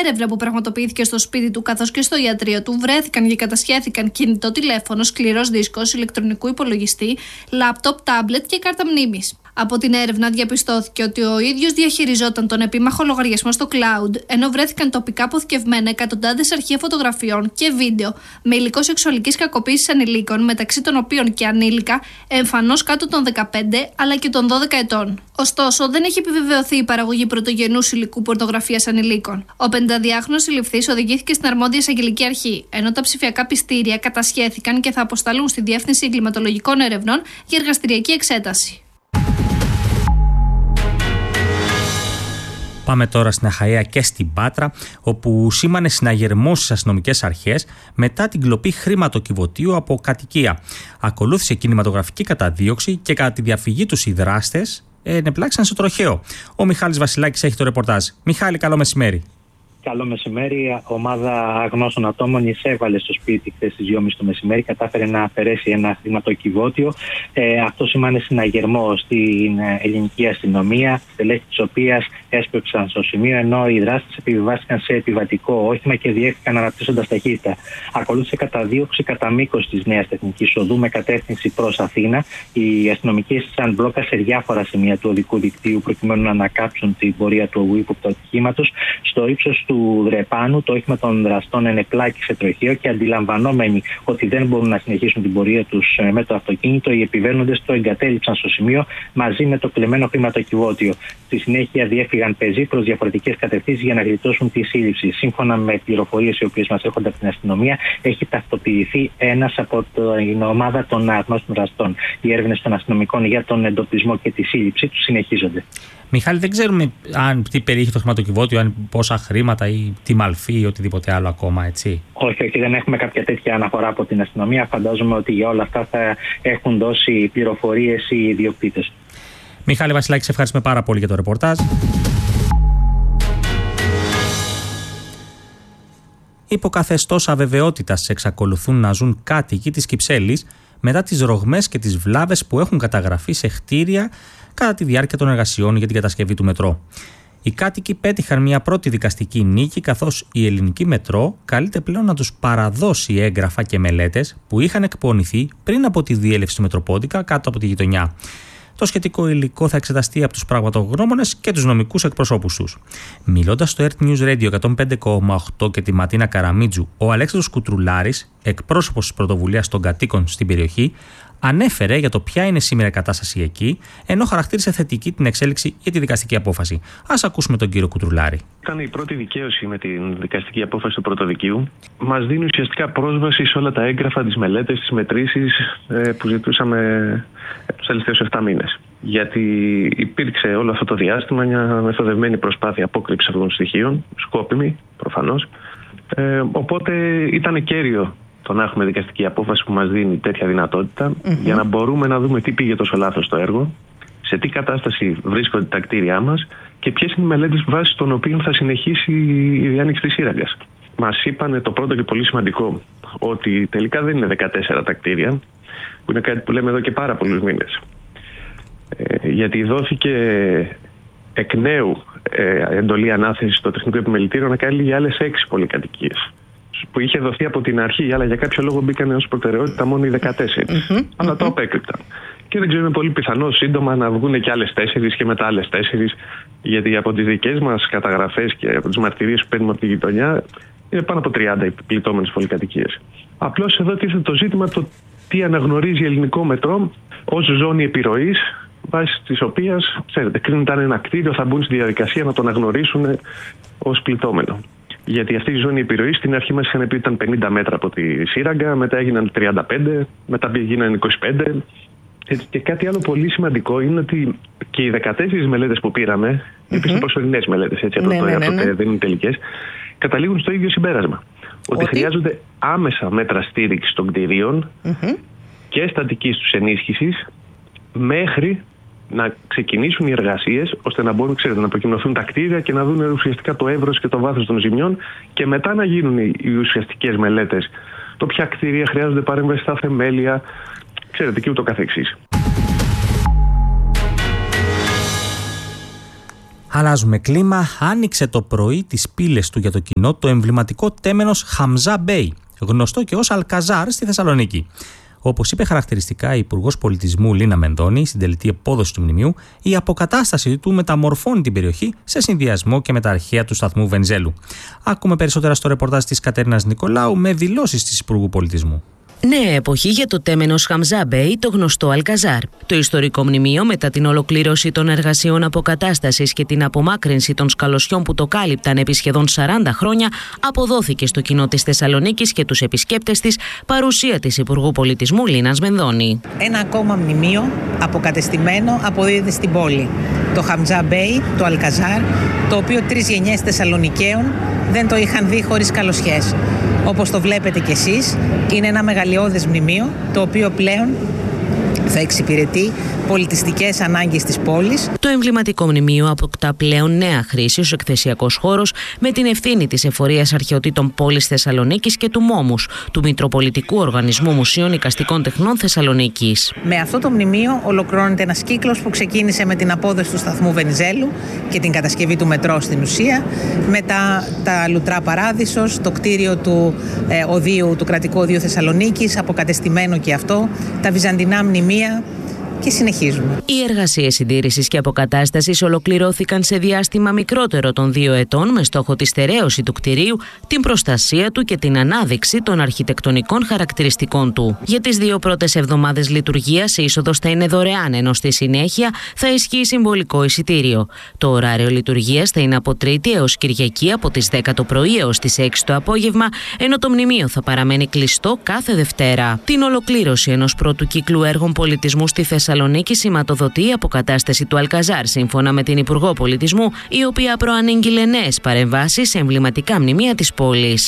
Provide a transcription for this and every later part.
έρευνα που πραγματοποιήθηκε στο σπίτι του καθώς και στο ιατρείο του βρέθηκαν και κατασχέθηκαν κινητό τηλέφωνο, σκληρός δίσκος, ηλεκτρονικού υπολογιστή, λάπτοπ, τάμπλετ και κάρτα μνήμης. Από την έρευνα διαπιστώθηκε ότι ο ίδιος διαχειριζόταν τον επίμαχο λογαριασμό στο cloud, ενώ βρέθηκαν τοπικά αποθηκευμένα εκατοντάδες αρχεία φωτογραφιών και βίντεο με υλικό σεξουαλικής κακοποίησης ανηλίκων, μεταξύ των οποίων και ανήλικα εμφανώς κάτω των 15 αλλά και των 12 ετών. Ωστόσο, δεν έχει επιβεβαιωθεί η παραγωγή πρωτογενούς υλικού πορνογραφίας ανηλίκων. Ο 52χρονος συλληφθής οδηγήθηκε στην αρμόδια εισαγγελική αρχή, ενώ τα ψηφιακά πιστήρια κατασχέθηκαν και θα αποσταλούν στη Διεύθυνση Εγκληματολογικών Ερευνών για εργαστηριακή εξέταση. Πάμε τώρα στην Αχαΐα και στην Πάτρα, όπου σήμανε συναγερμό στις αστυνομικές αρχές μετά την κλοπή χρηματοκιβωτίου από κατοικία. Ακολούθησε κινηματογραφική καταδίωξη και κατά τη διαφυγή τους οι δράστες ενεπλάξαν σε τροχαίο. Ο Μιχάλης Βασιλάκης έχει το ρεπορτάζ. Μιχάλη, καλό μεσημέρι. Καλό μεσημέρι. Ομάδα αγνώστων ατόμων εισέβαλε στο σπίτι χθες στις 2.30 το μεσημέρι. Κατάφερε να αφαιρέσει ένα χρηματοκιβώτιο. Αυτό σημαίνει συναγερμό στην ελληνική αστυνομία, στελέχη της οποίας έσπευξαν στο σημείο, ενώ οι δράστες επιβιβάστηκαν σε επιβατικό όχημα και διέχθηκαν αναπτύσσοντας ταχύτητα. Ακολούθησε καταδίωξη κατά μήκος της Νέας Τεχνικής Οδού με κατεύθυνση προς Αθήνα. Οι αστυνομικοί έστεισαν μπλόκα σε διάφορα σημεία του οδικού δικτύου προκειμένου να ανακάψουν την πορεία του ύποπτου ατυχήματος. Στο ύψος του Δρεπάνου, το όχημα των δραστών ενεπλάκη σε τροχαίο και αντιλαμβανόμενοι ότι δεν μπορούν να συνεχίσουν την πορεία τους με το αυτοκίνητο, οι επιβαίνοντες το εγκατέλειψαν στο σημείο μαζί με το κλεμμένο χρηματοκιβώτιο. Στη συνέχεια διέφυγαν πεζοί προς διαφορετικές κατευθύνσεις για να γλιτώσουν τη σύλληψη. Σύμφωνα με πληροφορίες οι οποίες μας έρχονται από την αστυνομία, έχει ταυτοποιηθεί ένας από την ομάδα των αγνώστων δραστών. Οι έρευνες των αστυνομικών για τον εντοπισμό και τη σύλληψη του συνεχίζονται. Μιχάλη, δεν ξέρουμε τι περιείχε το χρηματοκιβώτιο, αν πόσα χρήματα ή τι μαλφή ή οτιδήποτε άλλο ακόμα, έτσι. Όχι, δεν έχουμε κάποια τέτοια αναφορά από την αστυνομία. Φαντάζομαι ότι για όλα αυτά θα έχουν δώσει πληροφορίες οι ιδιοκτήτες. Μιχάλη Βασιλάκη, σε ευχαριστούμε πάρα πολύ για το ρεπορτάζ. Υποκαθεστώς αβεβαιότητας εξακολουθούν να ζουν κάτοικοι της Κυψέλης μετά τις ρογμές και τις βλάβες που έχουν καταγραφεί σε κτίρια κατά τη διάρκεια των εργασιών για την κατασκευή του μετρό. Οι κάτοικοι πέτυχαν μια πρώτη δικαστική νίκη, καθώς η ελληνική μετρό καλείται πλέον να τους παραδώσει έγγραφα και μελέτες που είχαν εκπονηθεί πριν από τη διέλευση του μετροπόντικα κάτω από τη γειτονιά. Το σχετικό υλικό θα εξεταστεί από τους πραγματογνώμονες και τους νομικούς εκπροσώπους τους. Μιλώντας στο Earth News Radio 105,8 και τη Ματίνα Καραμίτζου, ο Αλέξανδρος Κουτρουλάρης, εκπρόσωπος της πρωτοβουλίας των κατοίκων στην περιοχή, ανέφερε για το ποια είναι σήμερα η κατάσταση εκεί, ενώ χαρακτήρισε θετική την εξέλιξη για τη δικαστική απόφαση. Ας ακούσουμε τον κύριο Κουτρουλάρη. Ήταν η πρώτη δικαίωση με την δικαστική απόφαση του πρωτοδικείου. Μας δίνει ουσιαστικά πρόσβαση σε όλα τα έγγραφα, τις μελέτες, τις μετρήσεις που ζητούσαμε τους τελευταίους 7 μήνες. Γιατί υπήρξε όλο αυτό το διάστημα μια μεθοδευμένη προσπάθεια απόκρυψης αυτών των στοιχείων, σκόπιμη προφανώς. Οπότε ήταν κέριο το να έχουμε δικαστική απόφαση που μας δίνει τέτοια δυνατότητα για να μπορούμε να δούμε τι πήγε τόσο λάθος στο έργο, σε τι κατάσταση βρίσκονται τα κτίρια μας και ποιες είναι οι μελέτες βάσει των οποίων θα συνεχίσει η διάνοιξη της σύραγγας. Μας είπανε το πρώτο και πολύ σημαντικό ότι τελικά δεν είναι 14 τα κτίρια, που είναι κάτι που λέμε εδώ και πάρα πολλούς μήνες. Γιατί δόθηκε εκ νέου εντολή ανάθεση στο Τεχνικό Επιμελητήριο να κάνει για άλλες 6 πολυκατοικίες, που είχε δοθεί από την αρχή, αλλά για κάποιο λόγο μπήκαν ως προτεραιότητα μόνο οι 14. Αλλά το απέκρυπταν. Και δεν ξέρω, είναι πολύ πιθανό σύντομα να βγουν και άλλες 4 και μετά άλλες 4, γιατί από τις δικές μας καταγραφές και από τις μαρτυρίες που παίρνουμε από τη γειτονιά, είναι πάνω από 30 πληττόμενες πολυκατοικίες. Απλώς εδώ τίθεται το ζήτημα το τι αναγνωρίζει ελληνικό μετρό ως ζώνη επιρροής, βάσει της οποίας, ξέρετε, κρίνεται αν ένα κτίριο θα μπουν στη διαδικασία να το αναγνωρίσουν ως πληττόμενο. Γιατί αυτή η ζώνη επιρροής στην αρχή μας είχαν πει ήταν 50 μέτρα από τη σύραγγα, μετά έγιναν 35, μετά γίνανε 25. Και κάτι άλλο πολύ σημαντικό είναι ότι και οι 14 μελέτες που πήραμε, οι οποίες είναι προσωρινές μελέτες, έτσι, δεν είναι τελικές, καταλήγουν στο ίδιο συμπέρασμα. Ότι χρειάζονται άμεσα μέτρα στήριξης των κτηρίων και στατικής τους ενίσχυσης μέχρι να ξεκινήσουν οι εργασίες, ώστε να μπορούν, ξέρετε, να προκοινωθούν τα κτίρια και να δουν ουσιαστικά το εύρος και το βάθος των ζημιών και μετά να γίνουν οι ουσιαστικές μελέτες. Το ποια κτίρια χρειάζονται παρέμβαση στα θεμέλια, ξέρετε, και ούτω καθεξής. Αλλάζουμε κλίμα. Άνοιξε το πρωί τις πύλες του για το κοινό το εμβληματικό τέμενος Χαμζά Μπέι, γνωστό και ως Αλκαζάρ στη Θεσσαλονίκη. Όπως είπε χαρακτηριστικά η Υπουργός Πολιτισμού Λίνα Μενδώνη στην τελετή απόδοση του μνημείου, η αποκατάσταση του μεταμορφώνει την περιοχή σε συνδυασμό και με τα αρχαία του σταθμού Βενιζέλου. Ακούμε περισσότερα στο ρεπορτάζ της Κατέρινας Νικολάου με δηλώσεις της Υπουργού Πολιτισμού. Νέα εποχή για το τέμενος Χαμζά Μπέι, το γνωστό Αλκαζάρ. Το ιστορικό μνημείο, μετά την ολοκλήρωση των εργασιών αποκατάστασης και την απομάκρυνση των σκαλωσιών που το κάλυπταν επί σχεδόν 40 χρόνια, αποδόθηκε στο κοινό της Θεσσαλονίκης και τους επισκέπτες της, παρουσία της Υπουργού Πολιτισμού Λίνας Μενδώνη. Ένα ακόμα μνημείο αποκατεστημένο αποδίδεται στην πόλη. Το Χαμζά Μπέι, το Αλκαζάρ, το οποίο 3 γενιές Θεσσαλονικαίων δεν το είχαν δει χωρίς καλοσιές. Όπως το βλέπετε κι εσείς, είναι ένα μεγαλειώδες μνημείο, το οποίο πλέον θα εξυπηρετεί πολιτιστικές ανάγκες της πόλης. Το εμβληματικό μνημείο αποκτά πλέον νέα χρήση ως εκθεσιακός χώρος, με την ευθύνη της Εφορείας Αρχαιοτήτων Πόλης Θεσσαλονίκης και του ΜΟΜΟΥΣ, του Μητροπολιτικού Οργανισμού Μουσείων Εικαστικών Τεχνών Θεσσαλονίκης. Με αυτό το μνημείο ολοκληρώνεται ένας κύκλος που ξεκίνησε με την απόδοση του σταθμού Βενιζέλου και την κατασκευή του μετρό στην ουσία, μετά τα Λουτρά Παράδεισος, το κτίριο του του Κρατικού Οδείου Θεσσαλονίκης, αποκατεστημένο και αυτό, τα βυζαντινά μνημεία. Και συνεχίζουμε. Οι εργασίες συντήρησης και αποκατάστασης ολοκληρώθηκαν σε διάστημα μικρότερο των 2 ετών, με στόχο τη στερέωση του κτηρίου, την προστασία του και την ανάδειξη των αρχιτεκτονικών χαρακτηριστικών του. Για τις 2 πρώτες εβδομάδες λειτουργίας, η είσοδος θα είναι δωρεάν, ενώ στη συνέχεια θα ισχύει συμβολικό εισιτήριο. Το ωράριο λειτουργίας θα είναι από Τρίτη έως Κυριακή από τις 10 το πρωί έως τις 6 το απόγευμα, ενώ το μνημείο θα παραμένει κλειστό κάθε Δευτέρα. Την ολοκλήρωση ενός πρώτου κύκλου έργων πολιτισμού στη Θεσσαλονίκη σηματοδοτεί η αποκατάσταση του Αλκαζάρ, σύμφωνα με την Υπουργό Πολιτισμού, η οποία προανήγγειλε νέες παρεμβάσεις σε εμβληματικά μνημεία της πόλης.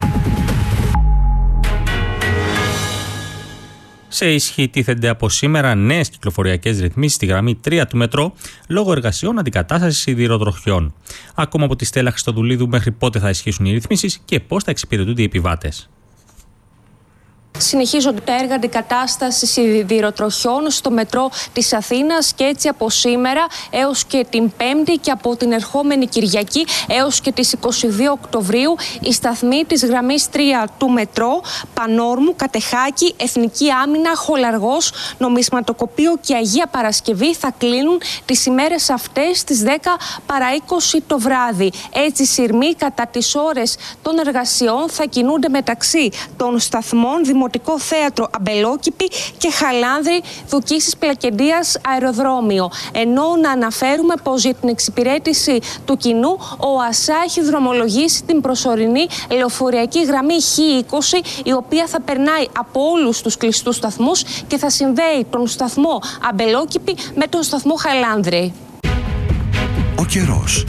Σε ισχύ τίθενται από σήμερα νέες κυκλοφοριακές ρυθμίσεις στη γραμμή 3 του μετρό, λόγω εργασιών αντικατάστασης σιδηροδροχιών. Ακόμα από τη Στέλλα Χριστοδουλίδου, μέχρι πότε θα ισχύσουν οι ρυθμίσεις και πώς θα εξυπηρετούνται οι επιβάτες. Συνεχίζονται τα έργα αντικατάστασης σιδηροτροχιών στο μετρό της Αθήνας και έτσι από σήμερα έως και την Πέμπτη και από την ερχόμενη Κυριακή έως και τις 22 Οκτωβρίου οι σταθμοί της γραμμής 3 του μετρό, Πανόρμου, Κατεχάκη, Εθνική Άμυνα, Χολαργός, Νομισματοκοπείο και Αγία Παρασκευή θα κλείνουν τις ημέρες αυτές στις 10 παρά 20 το βράδυ. Έτσι οι σειρμοί κατά τις ώρες των εργασιών θα κινούνται μεταξύ των σταθμών Δημοτικό Θέατρο Αμπελόκηπη και Χαλάνδρη Δουκίσης Πλακεντίας Αεροδρόμιο. Ενώ να αναφέρουμε πως για την εξυπηρέτηση του κοινού ο ΑΣΑ έχει δρομολογήσει την προσωρινή λεωφορειακή γραμμή Χ20, η οποία θα περνάει από όλους τους κλειστούς σταθμούς και θα συνδέει τον σταθμό Αμπελόκηπη με τον σταθμό Χαλάνδρη. Ο καιρός.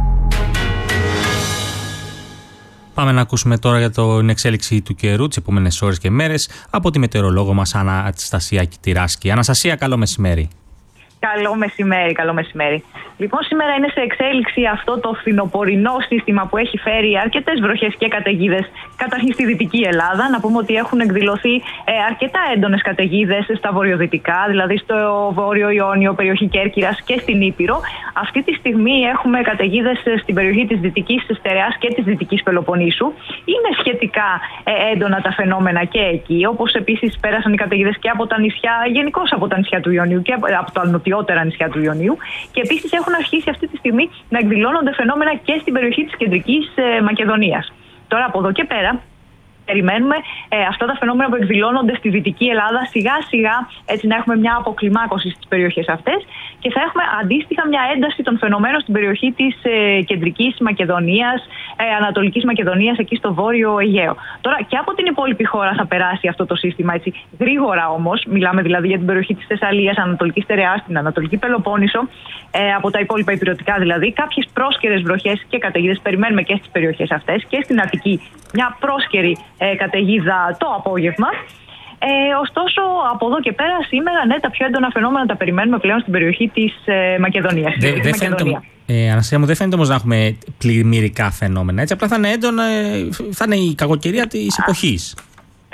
Πάμε να ακούσουμε τώρα για την εξέλιξη του καιρού τις επόμενες ώρες και μέρες από τη μετεωρολόγο μας Αναστασία Κιτηράσκη. Αναστασία, καλό μεσημέρι. Καλό μεσημέρι. Λοιπόν, σήμερα είναι σε εξέλιξη αυτό το φθινοπορεινό σύστημα που έχει φέρει αρκετές βροχές και καταιγίδες καταρχήν στη Δυτική Ελλάδα. Να πούμε ότι έχουν εκδηλωθεί αρκετά έντονες καταιγίδες στα βορειοδυτικά, δηλαδή στο Βόρειο Ιόνιο, περιοχή Κέρκυρας και στην Ήπειρο. Αυτή τη στιγμή έχουμε καταιγίδες στην περιοχή της Δυτικής Στερεάς και της Δυτικής Πελοποννήσου. Είναι σχετικά έντονα τα φαινόμενα και εκεί, όπως επίσης πέρασαν οι καταιγίδες και από τα νησιά, γενικώς από τα νησιά του Ιωνίου και από τα νοτιότερα νησιά του Ιωνίου. Και επίσης έχουν αρχίσει αυτή τη στιγμή να εκδηλώνονται φαινόμενα και στην περιοχή της Κεντρικής Μακεδονίας. Τώρα από εδώ και πέρα περιμένουμε αυτά τα φαινόμενα που εκδηλώνονται στη Δυτική Ελλάδα σιγά σιγά έτσι να έχουμε μια αποκλιμάκωση στις περιοχές αυτές και θα έχουμε αντίστοιχα μια ένταση των φαινομένων στην περιοχή της Κεντρικής Μακεδονίας, Ανατολικής Μακεδονίας, εκεί στο Βόρειο Αιγαίο. Τώρα και από την υπόλοιπη χώρα θα περάσει αυτό το σύστημα έτσι γρήγορα όμως. Μιλάμε δηλαδή για την περιοχή της Θεσσαλίας, Ανατολική Στερεά, την Ανατολική Πελοπόννησο, από τα υπόλοιπα υπηρετικά δηλαδή. Κάποιες πρόσκαιρες βροχές και καταιγίδες περιμένουμε και στις περιοχές αυτές και στην Αττική. Μια πρόσκαιρη καταιγίδα το απόγευμα. Ωστόσο, από εδώ και πέρα, σήμερα, τα πιο έντονα φαινόμενα τα περιμένουμε πλέον στην περιοχή της Μακεδονίας. Αναστασία μου, δεν φαίνεται όμως να έχουμε πλημμυρικά φαινόμενα. Έτσι, απλά θα είναι έντονα, θα είναι η κακοκαιρία της εποχής.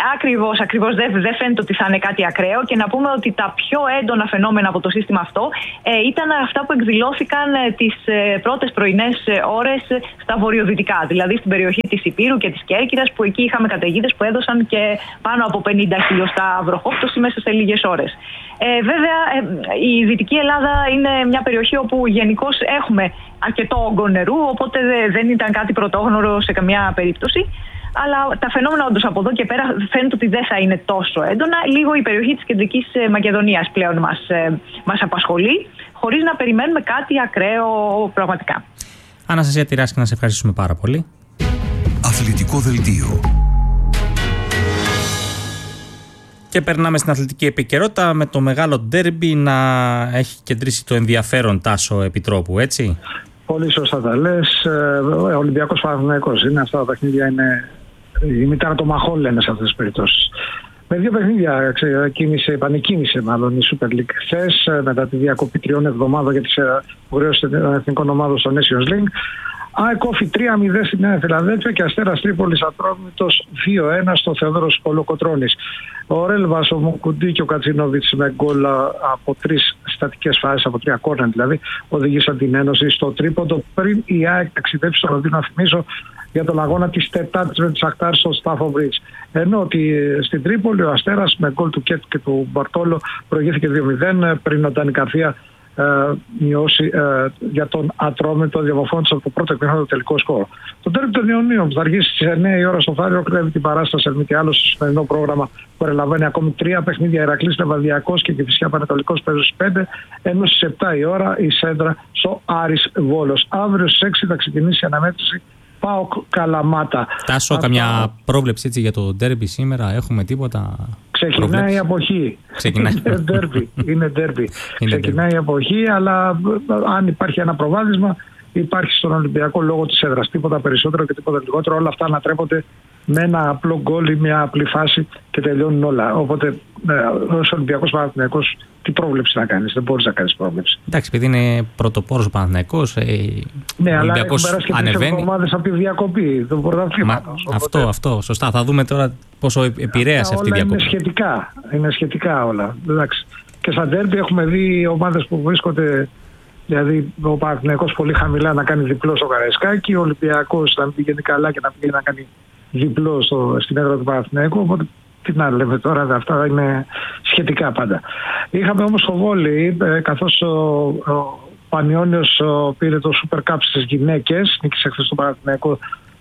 Ακριβώς δεν φαίνεται ότι θα είναι κάτι ακραίο, και να πούμε ότι τα πιο έντονα φαινόμενα από το σύστημα αυτό ήταν αυτά που εκδηλώθηκαν τις πρώτες πρωινές ώρες στα βορειοδυτικά, δηλαδή στην περιοχή της Ηπείρου και της Κέρκυρας, που εκεί είχαμε καταιγίδες που έδωσαν και πάνω από 50 χιλιοστά βροχόπτωση μέσα σε λίγες ώρες. Βέβαια, η Δυτική Ελλάδα είναι μια περιοχή όπου γενικώς έχουμε αρκετό όγκο νερού, οπότε δεν ήταν κάτι πρωτόγνωρο σε καμιά περίπτωση. Αλλά τα φαινόμενα όντως από εδώ και πέρα φαίνεται ότι δεν θα είναι τόσο έντονα. Λίγο η περιοχή της Κεντρικής Μακεδονίας πλέον μας απασχολεί, χωρίς να περιμένουμε κάτι ακραίο πραγματικά. Αναστασία Τυράσχη, να σε ευχαριστήσουμε πάρα πολύ. Αθλητικό δελτίο. Και περνάμε στην αθλητική επικαιρότητα με το μεγάλο ντέρμπι να έχει κεντρήσει το ενδιαφέρον, Τάσο Επιτρόπου, έτσι. Πολύ σωστά τα λες. Ολυμπιακός Παναθηναϊκός είναι. Αυτά τα παιχνίδια είναι η μητέρα των μαχών, λένε σε αυτές τις περιπτώσεις. Με δύο παιχνίδια επανεκκίνησε μάλλον η Super League χθες, μετά τη διακοπή 3 εβδομάδων για τις υποχρεώσεις των εθνικών ομάδων στο Nations League. ΑΕΚ Όφη 3-0 στη Νέα Φιλαδέλφια και Αστέρας Τρίπολης Ατρόμητος 2-1 στο Θεόδωρος Κολοκοτρώνης. Ο Ρέλβας, ο Μουκουντή και ο Κατσινόβιτς με γκολ από 3 στατικές φάσεις, από 3 κόρνερ δηλαδή, οδηγήσαν την Ένωση στο τρίποντο πριν η ΑΕΚ ταξιδέψει στο Λονδίνο, να θυμίσω, για τον αγώνα της Τετάρτης με τους Ακτάρες στο Stafford Bridge. Ενώ στην Τρίπολη ο Αστέρας με γκολ του Κέτ και του Μπαρτόλο προηγήθηκε 2-0 πριν ο Ντάνι Καρθία μειώσει για τον Ατρόμητο, διαμορφώνοντας από το πρώτο εκμήχρονο το τελικό σκορ. Το τέρμι των Ιωνίων που θα αργήσει στις 9 η ώρα στο Φάριο κλέβει την παράσταση, αν μη τι άλλο, στο σημερινό πρόγραμμα που περιλαμβάνει ακόμη 3 παιχνίδια. Ηρακλής Λεβαδιακός και Κηφισιά Πανετολικός παίζουν στις 5, ενώ στις 7 η ώρα η Σέντρα στο Άρης Βόλος. Αύριο στις 6 θα ξεκινήσει η αναμέτρηση ΠΑΟΚ Καλαμάτα. Τάσο, καμιά πρόβλεψη έτσι για το ντέρμπι σήμερα, έχουμε τίποτα? Ξεκινάει η αποχή. Είναι ντέρμπι. Ξεκινάει η αποχή, αλλά αν υπάρχει ένα προβάδισμα, υπάρχει στον Ολυμπιακό λόγω της έδρας. Τίποτα περισσότερο και τίποτα λιγότερο. Όλα αυτά ανατρέπονται με ένα απλό γκολ ή μια απλή φάση και τελειώνουν όλα. Οπότε, ως Ολυμπιακός Παναθηναϊκός, τι πρόβλεψη να κάνεις? Δεν μπορείς να κάνεις πρόβλεψη. Εντάξει, επειδή είναι πρωτοπόρος ο Παναθηναϊκός, ναι, αλλά έχουν περάσει και 3 εβδομάδες από τη διακοπή του πρωταθλήματος. Αυτό, σωστά. Θα δούμε τώρα πόσο επηρέασε αυτή η διακοπή. Είναι σχετικά όλα. Εντάξει. Και στα ντέρμπι έχουμε δει ομάδες που βρίσκονται. Δηλαδή, ο Παναθηναϊκός πολύ χαμηλά να κάνει διπλό στο Καραϊσκάκι, ο Ολυμπιακός να μην πηγαίνει καλά και να πηγαίνει να κάνει διπλό στην έδρα του Παναθηναϊκού. Οπότε, τι να λέμε τώρα, αυτά είναι σχετικά πάντα. Είχαμε όμως το βόλεϊ, καθώς ο Πανιώνιος πήρε το Super Cup στις γυναίκες, νίκησε χθες στο Παναθηναϊκό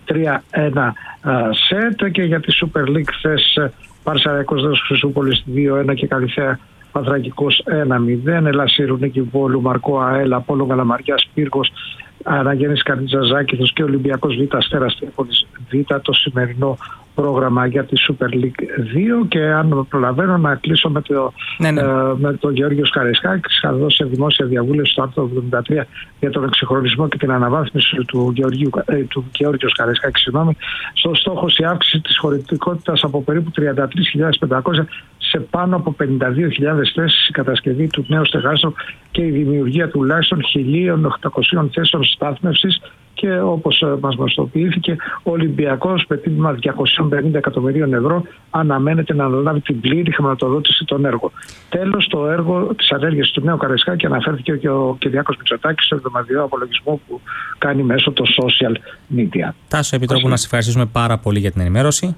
3-1 σετ, και για τη Super League χθες Παρσαραϊκός Δέος Χρυσούπολης 2-1 και Καλυθέα Παθρακικός 1-0, Ελασσίρου Νίκη Βόλου, Μαρκό Αέλα, Απόλλων Καλαμαριάς Πύργος, Αναγέννης Καρνιτζαζάκηθος και Ολυμπιακός Β' Αστέρας Τρίπολης Β' το σημερινό πρόγραμμα για τη Super League 2. Και αν προλαβαίνω να κλείσω με τον Γεώργιο Σκαρισκάκη, είχα δώσει σε δημόσια διαβούλευση στο άρθρο 73 για τον εξυγχρονισμό και την αναβάθμιση του Γεώργιου Σκαρισκάκη, στο στόχο η αύξηση της χωρητικότητας από περίπου 33.500 σε πάνω από 52.000 θέσεις, η κατασκευή του νέου στεγάστρου και η δημιουργία τουλάχιστον 1.800 θέσεων στάθμευσης. Και όπως μας γνωστοποιήθηκε, ο Ολυμπιακός με τίμημα 250 εκατομμυρίων ευρώ αναμένεται να αναλάβει την πλήρη χρηματοδότηση των έργων. Τέλος, το έργο της ανέργειας του νέου Καραϊσκάκη αναφέρθηκε και ο Κυριάκος Μητσοτάκης στο εβδομαδιαίο απολογισμό που κάνει μέσω των social media. Τάσο Επιτρόπου, να σας ευχαριστήσουμε πάρα πολύ για την ενημέρωση.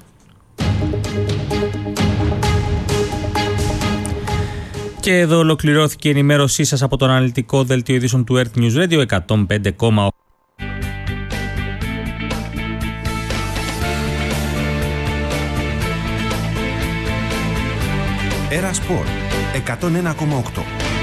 Και εδώ ολοκληρώθηκε η ενημέρωσή σας από το αναλυτικό δελτίο ειδήσεων του Earth News Radio 105,8. Έρα Σπορ 101,8.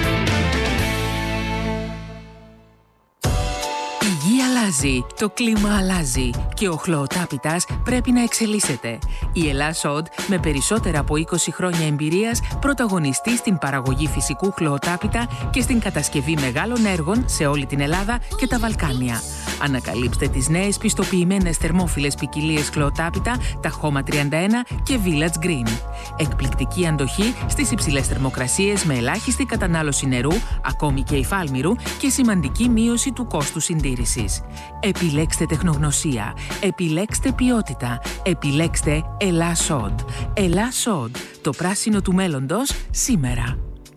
Η γη αλλάζει, το κλίμα αλλάζει και ο χλωοτάπητας πρέπει να εξελίσσεται. Η Ελλάς Οντ, με περισσότερα από 20 χρόνια εμπειρίας, πρωταγωνιστεί στην παραγωγή φυσικού χλωοτάπητα και στην κατασκευή μεγάλων έργων σε όλη την Ελλάδα και τα Βαλκάνια. Ανακαλύψτε τις νέες πιστοποιημένες θερμόφιλες ποικιλίες χλωοτάπητα, τα Χώμα 31 και Village Green. Εκπληκτική αντοχή στις υψηλές θερμοκρασίες με ελάχιστη κατανάλωση νερού, ακόμη και υφάλμηρου, και σημαντική μείωση του κόστου συντήρησης. Επιλέξτε τεχνογνωσία, επιλέξτε ποιότητα, επιλέξτε Ελλάσod. Ελλάσod, το πράσινο του μέλλοντος σήμερα.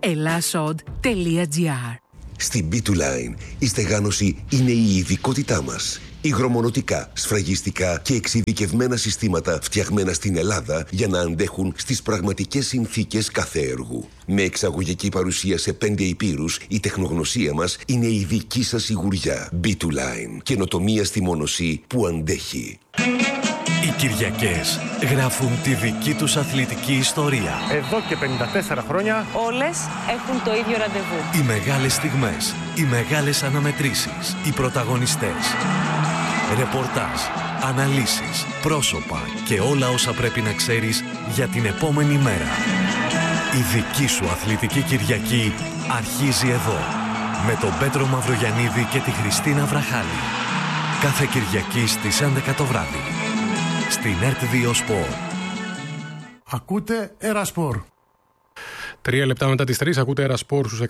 Ελλάσod.gr. Στην B2Line η στεγάνωση είναι η ειδικότητά μας. Υγρομονωτικά, σφραγιστικά και εξειδικευμένα συστήματα φτιαγμένα στην Ελλάδα για να αντέχουν στις πραγματικές συνθήκες κάθε έργου. Με εξαγωγική παρουσία σε 5 υπήρους, η τεχνογνωσία μας είναι η δική σας σιγουριά. B2Line. Καινοτομία στη μονοσή που αντέχει. Οι Κυριακές γράφουν τη δική τους αθλητική ιστορία. Εδώ και 54 χρόνια όλες έχουν το ίδιο ραντεβού. Οι μεγάλες στιγμές, οι μεγάλες αναμετρήσεις, οι πρωταγωνιστές. Ρεπορτάζ, αναλύσεις, πρόσωπα και όλα όσα πρέπει να ξέρεις για την επόμενη μέρα. Η δική σου αθλητική Κυριακή αρχίζει εδώ. Με τον Πέτρο Μαυρογιαννίδη και τη Χριστίνα Βραχάλη. Κάθε Κυριακή στις 11 το βράδυ. Στην ΕΡΤ2 Σπορ. ακούτε Ερασπορ. 3 λεπτά μετά τις 3 ακούτε Ερασπορ στους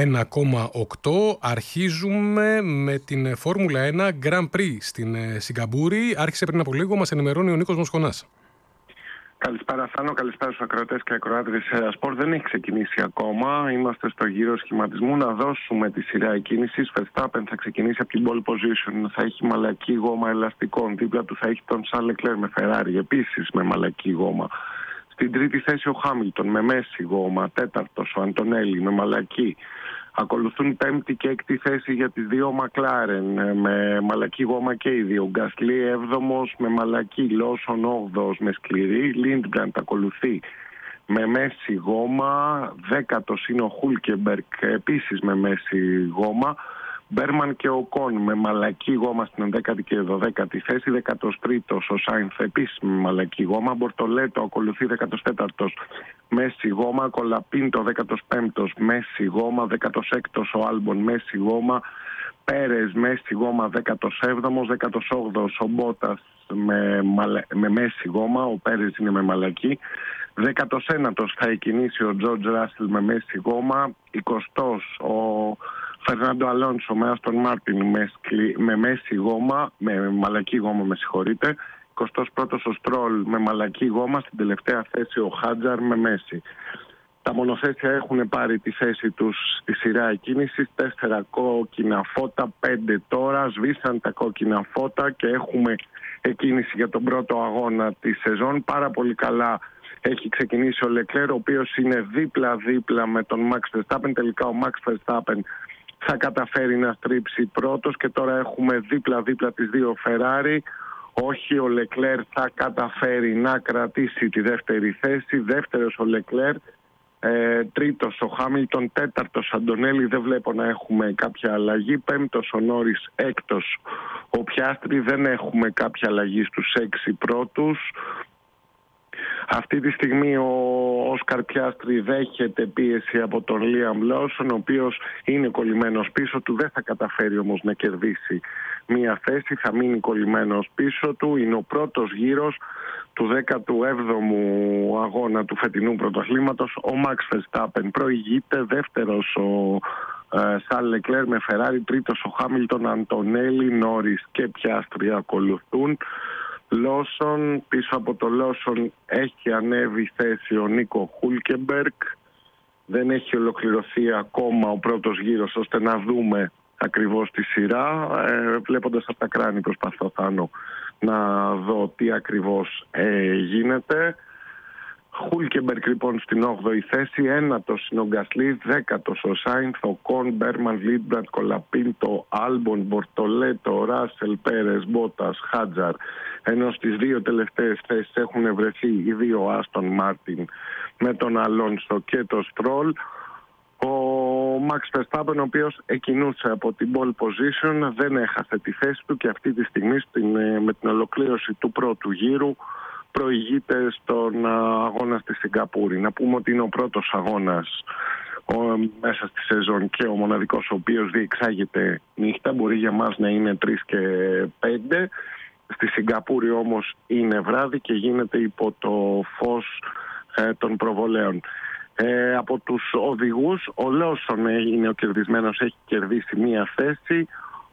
101,8. Αρχίζουμε με την Φόρμουλα 1 Grand Prix στην Σιγκαπούρη. Άρχισε πριν από λίγο, μας ενημερώνει ο Νίκος Μοσχονάς. Καλησπέρα Θάνο, καλησπέρα στους ακροατές και ακροάτες της Ερασπορ. Δεν έχει ξεκινήσει ακόμα, είμαστε στο γύρο σχηματισμού. Να δώσουμε τη σειρά εκκίνησης. Verstappen θα ξεκινήσει από την pole position, θα έχει μαλακή γόμα ελαστικών. Δίπλα του θα έχει τον Charles Leclerc με Ferrari, επίσης με μαλακή γόμα. Στην τρίτη θέση ο Χάμιλτον με μέση γόμα. Τέταρτος ο Αντωνέλη με μαλακή. Ακολουθούν πέμπτη και έκτη θέση για τις δύο Μακλάρεν με μαλακή γόμα και οι δύο. Γκασλί έβδομος με μαλακή, Λόσον όγδοος με σκληρή. Λίντμπραντ ακολουθεί με μέση γόμα. Δέκατος είναι ο Χούλκεμπερκ επίσης με μέση γόμα. Μπέρμαν και ο Κον με μαλακή γόμα στην 11η και 12η θέση. 13ος ο Σάινθ επίσης με μαλακή γόμα. Μπορτολέτο ακολουθεί 14ος μέση γόμα. Κολαπίντο 15ος μέση γόμα. 16ος ο Άλμπον μέση γόμα. Πέρες μέση γόμα 17ος. 18ος ο Μπότας με μέση γόμα. Ο Πέρες είναι με μαλακή. 19ος θα εκκινήσει ο Τζορτζ Ράσελ με μέση γόμα. 20ος ο Φερνάντο Αλόνσο με Άστον Μάρτιν με μέση γόμα, με μαλακή γόμα με συγχωρείτε. 21ος ο Στρόλ με μαλακή γόμα, στην τελευταία θέση ο Χάτζαρ με μέση. Τα μονοθέσια έχουν πάρει τη θέση τους στη σειρά εκκίνησης. 4 κόκκινα φώτα, 5 τώρα. Σβήσαν τα κόκκινα φώτα και έχουμε εκκίνηση για τον πρώτο αγώνα της σεζόν. Πάρα πολύ καλά έχει ξεκινήσει ο Λεκλέρ, ο οποίος είναι δίπλα-δίπλα με τον Max Verstappen. Τελικά ο Max Verstappen θα καταφέρει να στρίψει πρώτος και τώρα έχουμε δίπλα-δίπλα τις δύο Ferrari. Όχι, ο Λεκλέρ θα καταφέρει να κρατήσει τη δεύτερη θέση. Δεύτερος ο Λεκλέρ, τρίτος ο Χάμιλτον, τέταρτος Αντωνέλη. Δεν βλέπω να έχουμε κάποια αλλαγή. Πέμπτος ο Νόρις, έκτος ο Πιάστρι. Δεν έχουμε κάποια αλλαγή στους 6 πρώτους. Αυτή τη στιγμή ο Όσκαρ Πιάστρι δέχεται πίεση από τον Λίαμ Λόσον, ο οποίος είναι κολλημένος πίσω του. Δεν θα καταφέρει όμως να κερδίσει μία θέση, θα μείνει κολλημένος πίσω του. Είναι ο πρώτος γύρος του 17ου αγώνα του φετινού πρωταθλήματος. Ο Μαξ Verstappen προηγείται, δεύτερος ο Σαρλ Λεκλέρ με Ferrari, τρίτος ο Χάμιλτον, Αντωνέλη, Νόρις και Πιάστρι ακολουθούν. Λόσον, πίσω από το Λόσον έχει ανέβει θέση ο Νίκο Χούλκεμπερκ. Δεν έχει ολοκληρωθεί ακόμα ο πρώτος γύρος ώστε να δούμε ακριβώς τη σειρά. Βλέποντας από τα κράνη προσπαθώ Θάνο να δω τι ακριβώς γίνεται. Χούλκεμπερκ λοιπόν στην 8η θέση, 9ος είναι ο Γκασλί, 10ος ο Σάινθ, ο Κον, Μπέρμαν, Λίντμπραντ, Κολαπίντο, Άλμπον, Μπορτολέτο, Ράσελ, Πέρες, Μπότας, Χάτζαρ. Ενώ στις δύο τελευταίες θέσεις έχουν βρεθεί οι δύο Άστον Μάρτιν με τον Αλόνσο και τον Στρόλ. Ο Max Verstappen, ο οποίος εκκινούσε από την pole position, δεν έχασε τη θέση του και αυτή τη στιγμή με την ολοκλήρωση του πρώτου γύρου προηγείται στον αγώνα στη Σιγκαπούρη. Να πούμε ότι είναι ο πρώτος αγώνας μέσα στη σεζόν και ο μοναδικός ο οποίος διεξάγεται νύχτα. Μπορεί για μας να είναι 3 και 5. Στη Σιγκαπούρη όμως είναι βράδυ και γίνεται υπό το φως των προβολέων. Από τους οδηγούς, ο Λόσον είναι ο κερδισμένος, έχει κερδίσει μία θέση.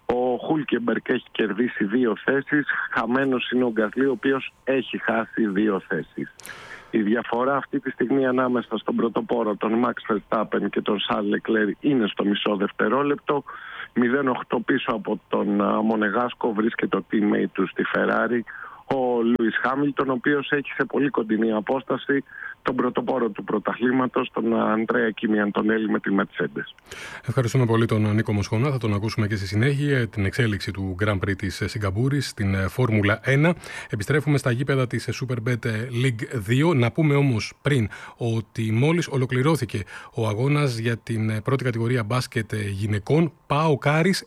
Ο Χούλκεμπερκ έχει κερδίσει 2 θέσεις. Χαμένος είναι ο Γκασλί, ο οποίος έχει χάσει 2 θέσεις. Η διαφορά αυτή τη στιγμή ανάμεσα στον πρωτοπόρο, τον Max Verstappen και τον Charles Leclerc, είναι στο μισό δευτερόλεπτο. 0,8 πίσω από τον Μονεγάσκο βρίσκεται ο teammate του στη Ferrari, ο Λούις Χάμιλτον, ο οποίος έχει σε πολύ κοντινή απόσταση τον πρωτοπόρο του πρωταθλήματος, τον Αντρέα Κίμι Αντωνέλη με τη Mercedes. Ευχαριστούμε πολύ τον Νίκο Μοσχονά. Θα τον ακούσουμε και στη συνέχεια την εξέλιξη του Grand Prix της Σιγκαπούρης στην Φόρμουλα 1. Επιστρέφουμε στα γήπεδα της Superbet League 2. Να πούμε όμως πριν ότι μόλις ολοκληρώθηκε ο αγώνας για την πρώτη κατηγορία μπάσκετ γυναικών, ΠΑΟΚ Άρης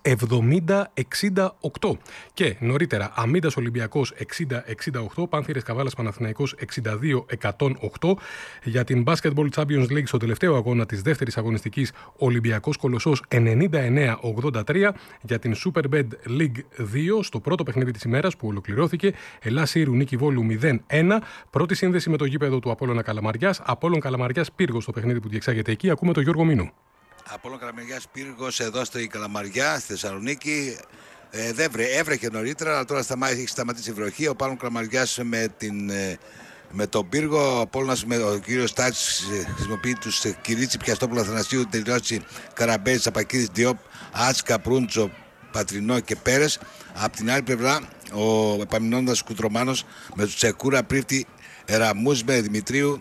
70-68. Και νωρίτερα Αμίντας Ολυμπιακός 60-68, Πάνθυρες Καβάλας Παναθηναϊκός 62-108. Για την Basketball Champions League στο τελευταίο αγώνα της δεύτερης αγωνιστικής, Ολυμπιακός Κολοσσός 99-83. Για την Superbet League 2 στο πρώτο παιχνίδι της ημέρας που ολοκληρώθηκε, Ελλάς Ήρου Νίκη Βόλου 0-1. Πρώτη σύνδεση με το γήπεδο του Απόλλωνα Καλαμαριάς. Απόλλων Καλαμαριάς Πύργος στο παιχνίδι που διεξάγεται εκεί. Ακούμε τον Γιώργο Μίνου. Απόλλων Καλαμαριάς Πύργος εδώ στη Καλαμαριά, στη Θεσσαλονίκη. Έβρεχε νωρίτερα, αλλά τώρα έχει σταματήσει η βροχή. Ο Απόλλων Καλαμαριάς με τον Πύργο, ο Απόλλωνας με ο κύριος Τάτσης χρησιμοποιεί τους Κυρίτσι, Πιαστόπουλο, Αθανασίου, Τελειώτσι, Καραμπέλης, Απακίδης, Διόπ, Άτσκα, Προύντζο, Πατρινό και Πέρες. Απ' την άλλη πλευρά ο επαμεινώντας Κουτρομάνος με τους Τσεκούρα, Πρίφτη, Ραμούσμε, Δημητρίου,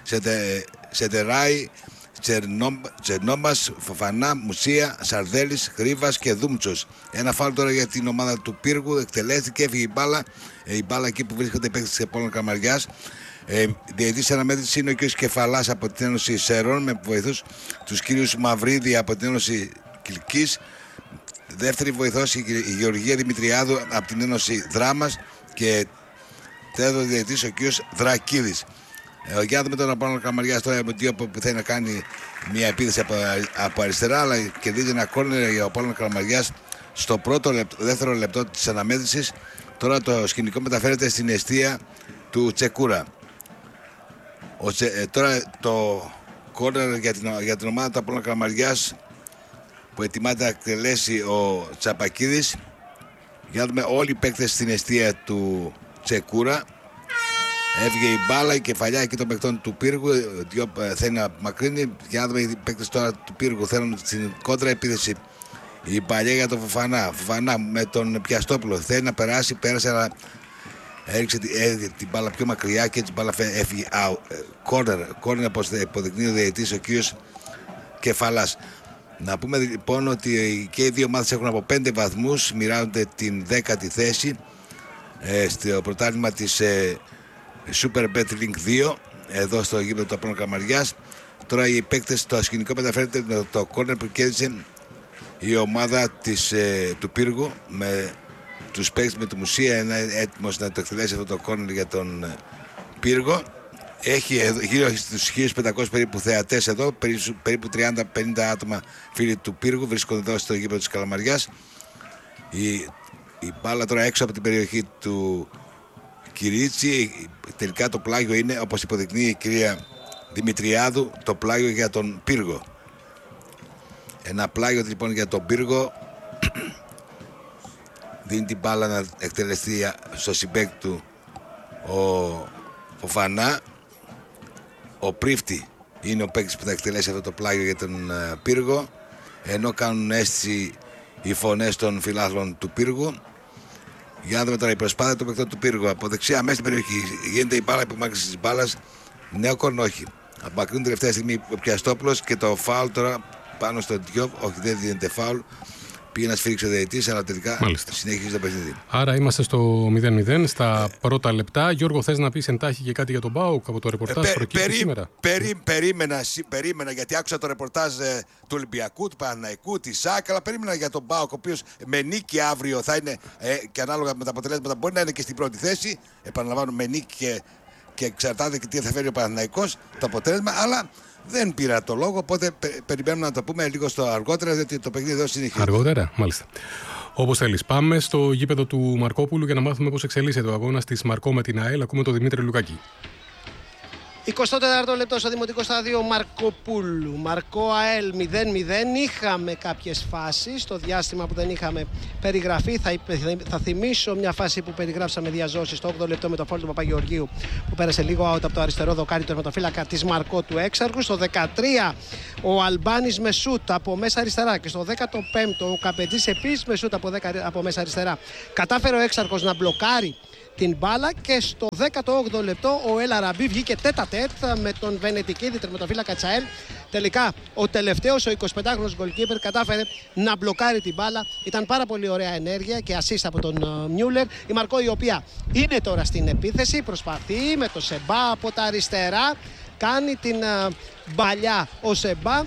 Σετεράη, Τσερνόμπας, Φοφανά, Μουσία, Σαρδέλης, Γρίβας και Δούμτσος. Ένα φάουλ τώρα για την ομάδα του Πύργου. Εκτελέστηκε, έφυγε η μπάλα. Η μπάλα εκεί που βρίσκονται οι παίκτες της Απόλλων Καλαμαριάς. Διαιτητής αναμέτρησης είναι ο κ. Κεφαλάς από την Ένωση Σερών με βοηθούς τους κ. Μαυρίδη από την Ένωση Κιλκής. Δεύτερη βοηθός η Γεωργία Δημητριάδου από την Ένωση Δράμας. Και τέταρτο διαιτητής ο κ. Δρακίδης. Για να δούμε τον Απόλλωνα Καλαμαριάς τώρα με Διόπ που θέλει να κάνει μια επίθεση από αριστερά, αλλά κερδίζει ένα κόρνερ για ο Απόλλωνα Καλαμαριάς στο δεύτερο λεπτό της αναμέτρησης. Τώρα το σκηνικό μεταφέρεται στην εστία του Τσεκούρα. Τώρα το κόρνερ για την ομάδα του Απόλλωνα Καλαμαριάς που ετοιμάται να εκτελέσει ο Τσαπακίδης. Για να δούμε όλοι οι παίκτες στην εστία του Τσεκούρα. Έβγε η μπάλα, η κεφαλιά εκεί των παικτών του Πύργου. Θέλει να μακρύνει. Για να δούμε οι παίκτες τώρα του Πύργου θέλουν στην κόντρα επίθεση. Η παλιά για τον Φοφανά. Φοφανά με τον Πιαστόπουλο. Θέλει να περάσει, πέρασε, αλλά έριξε την μπάλα πιο μακριά και έτσι η μπάλα έφυγε. Κόρνερ όπως υποδεικνύει ο διαιτητής ο κύριος Κεφαλάς. Να πούμε λοιπόν ότι και οι δύο ομάδες έχουν από 5 βαθμούς. Μοιράζονται την 10η θέση στο πρωτάθλημα της Superbet Link 2 εδώ στο γήπεδο του Απόλλωνα Καλαμαριάς. Τώρα οι παίκτες, το σκηνικό μεταφέρεται με το κόρνερ που κέρδισε η ομάδα του Πύργου με τους παίκτες με τη Μουσία. Είναι έτοιμος να το εκτελέσει αυτό το κόρνερ για τον Πύργο. Έχει γύρω στους 1500 περίπου θεατές εδώ, περίπου 30-50 άτομα φίλοι του Πύργου βρίσκονται εδώ στο γήπεδο της Καλαμαριάς. Η μπάλα τώρα έξω από την περιοχή του Κυρίτσι. Τελικά το πλάγιο είναι, όπως υποδεικνύει η κυρία Δημητριάδου, το πλάγιο για τον Πύργο. Ένα πλάγιο λοιπόν για τον Πύργο. Δίνει την μπάλα να εκτελεστεί στο συμπέκ του ο Φοφανά. Ο Πρίφτη είναι ο παίκτης που θα εκτελέσει αυτό το πλάγιο για τον Πύργο, ενώ κάνουν αίσθηση οι φωνές των φιλάθλων του Πύργου. Για να δούμε τώρα η προσπάθεια του παικτών του Πύργου. Από δεξιά μέσα στην περιοχή γίνεται η μπάλα, υπομάκρυνση της μπάλας. Νέο κόρνο, όχι. Απομακρύνει τελευταία στιγμή ο Πιαστόπουλος και το φάουλ τώρα πάνω στο Διόπ. Όχι, δεν δίνεται φάουλ. Πήγε να σφίξει ο διαιτητής, αλλά τελικά συνεχίζει το παιχνίδι. Άρα είμαστε στο 0-0 στα πρώτα λεπτά. Γιώργο, θες να πεις εντάχει και κάτι για τον ΠΑΟΚ από το ρεπορτάζ προκύπτει σήμερα? Περίμενα, γιατί άκουσα το ρεπορτάζ του Ολυμπιακού, του Παναθηναϊκού, τη ΣΑΚ, αλλά περίμενα για τον ΠΑΟΚ, ο οποίος με νίκη αύριο θα είναι και ανάλογα με τα αποτελέσματα μπορεί να είναι και στην πρώτη θέση. Επαναλαμβάνω, με νίκη και εξαρτάται και τι θα φέρει ο Παναθηναϊκός το αποτέλεσμα, αλλά δεν πήρα το λόγο, οπότε περιμένουμε να το πούμε λίγο στο αργότερα, διότι το παιχνίδι εδώ συνεχίζει. Αργότερα, μάλιστα. Όπως θέλεις. Πάμε στο γήπεδο του Μαρκόπουλου για να μάθουμε πώς εξελίσσεται ο αγώνας της Μαρκό με την ΑΕΛ. Ακούμε τον Δημήτρη Λουκάκη. 24ο λεπτό στο δημοτικό στάδιο Μαρκοπούλου. Μαρκό ΑΕΛ 0-0. Είχαμε κάποιες φάσεις στο διάστημα που δεν είχαμε περιγραφεί. Θα θυμίσω μια φάση που περιγράψαμε διαζώσεις στο 8ο λεπτό με το φόλ του Παπαγεωργίου που πέρασε λίγο out από το αριστερό δοκάρι του τερματοφύλακα της Μαρκό του Έξαρχου. Στο 13 ο Αλμπάνης με σούτ από μέσα αριστερά. Και στο 15ο ο Καπετζής επίσης με σούτ από μέσα αριστερά. Κατάφερε ο Έξαρχος να μπλοκάρει την μπάλα και στο 18ο λεπτό ο Ελ Αραμπί βγήκε τέτα-τέτ με τον Βενετικίδη τερματοφύλακα της ΑΕΛ. Τελικά ο τελευταίος, ο 25χρονος γκολκίπερ, κατάφερε να μπλοκάρει την μπάλα. Ήταν πάρα πολύ ωραία ενέργεια και assist από τον Μιούλερ. Η Μαρκό, η οποία είναι τώρα στην επίθεση, προσπαθεί με το Σεμπά από τα αριστερά. Κάνει την μπαλιά ο Σεμπά.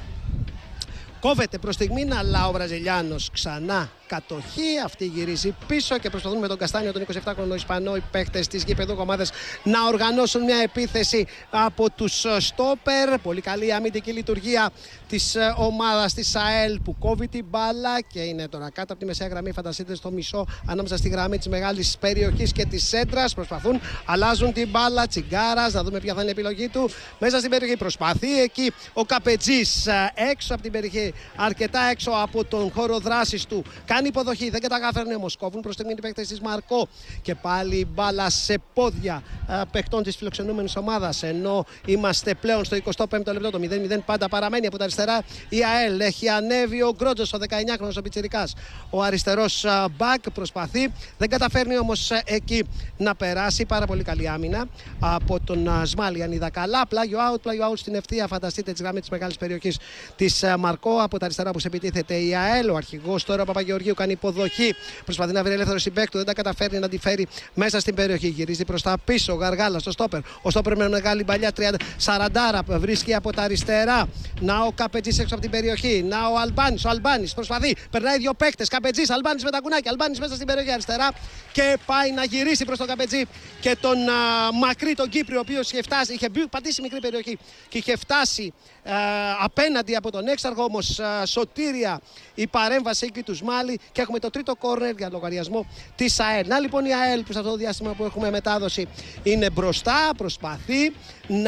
Κόβεται προς στιγμήν, αλλά ο Βραζιλιάνος ξανά κατοχή. Αυτή γυρίζει πίσω και προσπαθούν με τον Καστάνιο, τον 27χρονο Ισπανό, οι παίκτες της γηπεδού ομάδας να οργανώσουν μια επίθεση από τους στόπερ. Πολύ καλή αμυντική λειτουργία της ομάδας της ΑΕΛ που κόβει την μπάλα και είναι τώρα κάτω από τη μεσαία γραμμή. Φανταστείτε στο μισό ανάμεσα στη γραμμή της μεγάλης περιοχής και της σέντρας. Προσπαθούν, αλλάζουν την μπάλα. Τσιγκάρας, να δούμε ποια θα είναι η επιλογή του. Μέσα στην περιοχή προσπαθεί εκεί ο Καπετζής έξω από την περιοχή, αρκετά έξω από τον χώρο δράσης του. Κάνει υποδοχή, δεν καταφέρνει όμως. Κόβουν προς τη μήνυ παίκτες της Μαρκό. Και πάλι η μπάλα σε πόδια παικτών της φιλοξενούμενης ομάδας. Ενώ είμαστε πλέον στο 25ο λεπτό, το 0-0 πάντα παραμένει από τα αριστερά. Η ΑΕΛ έχει ανέβει ο Γκρότζος, ο 19χρονος ο Πιτσιρικάς. Ο αριστερός μπακ προσπαθεί, δεν καταφέρνει όμως εκεί να περάσει. Πάρα πολύ καλή άμυνα από τον Σμάλι, αν είδα καλά. Πλάγιο out στην ευθεία. Φανταστείτε τη γραμμή της μεγάλης περιοχής της Μαρκό. Από τα αριστερά που σε επιτίθεται η ΑΕΛ. Ο αρχηγός τώρα Παπαγεωργίου κάνει υποδοχή. Προσπαθεί να βρει ελεύθερο συμπέκ του. Δεν τα καταφέρνει να τη φέρει μέσα στην περιοχή. Γυρίζει προς τα πίσω. Γαργάλα στο στόπερ. Ο στόπερ με μεγάλη παλιά 40 βρίσκει από τα αριστερά. Να ο Καπετζής έξω από την περιοχή. Να ο Αλμπάνης. Ο Αλμπάνης προσπαθεί. Περνάει δύο παίκτες. Καπετζής, Αλμπάνης με τα κουνάκια. Αλμπάνης μέσα στην περιοχή αριστερά. Και πάει να γυρίσει προς τον Καπετζή και τον Μακρύ, τον Κύπριο, ο οποίος είχε πατήσει μικρή περιοχή και είχε φτάσει απέναντι από τον Έξαρχο. Όμως σωτήρια η παρέμβαση εκεί του Σμάλι και έχουμε το τρίτο κόρνερ για λογαριασμό της ΑΕΛ. Να λοιπόν η ΑΕΛ που σε αυτό το διάστημα που έχουμε μετάδοση είναι μπροστά, προσπαθεί να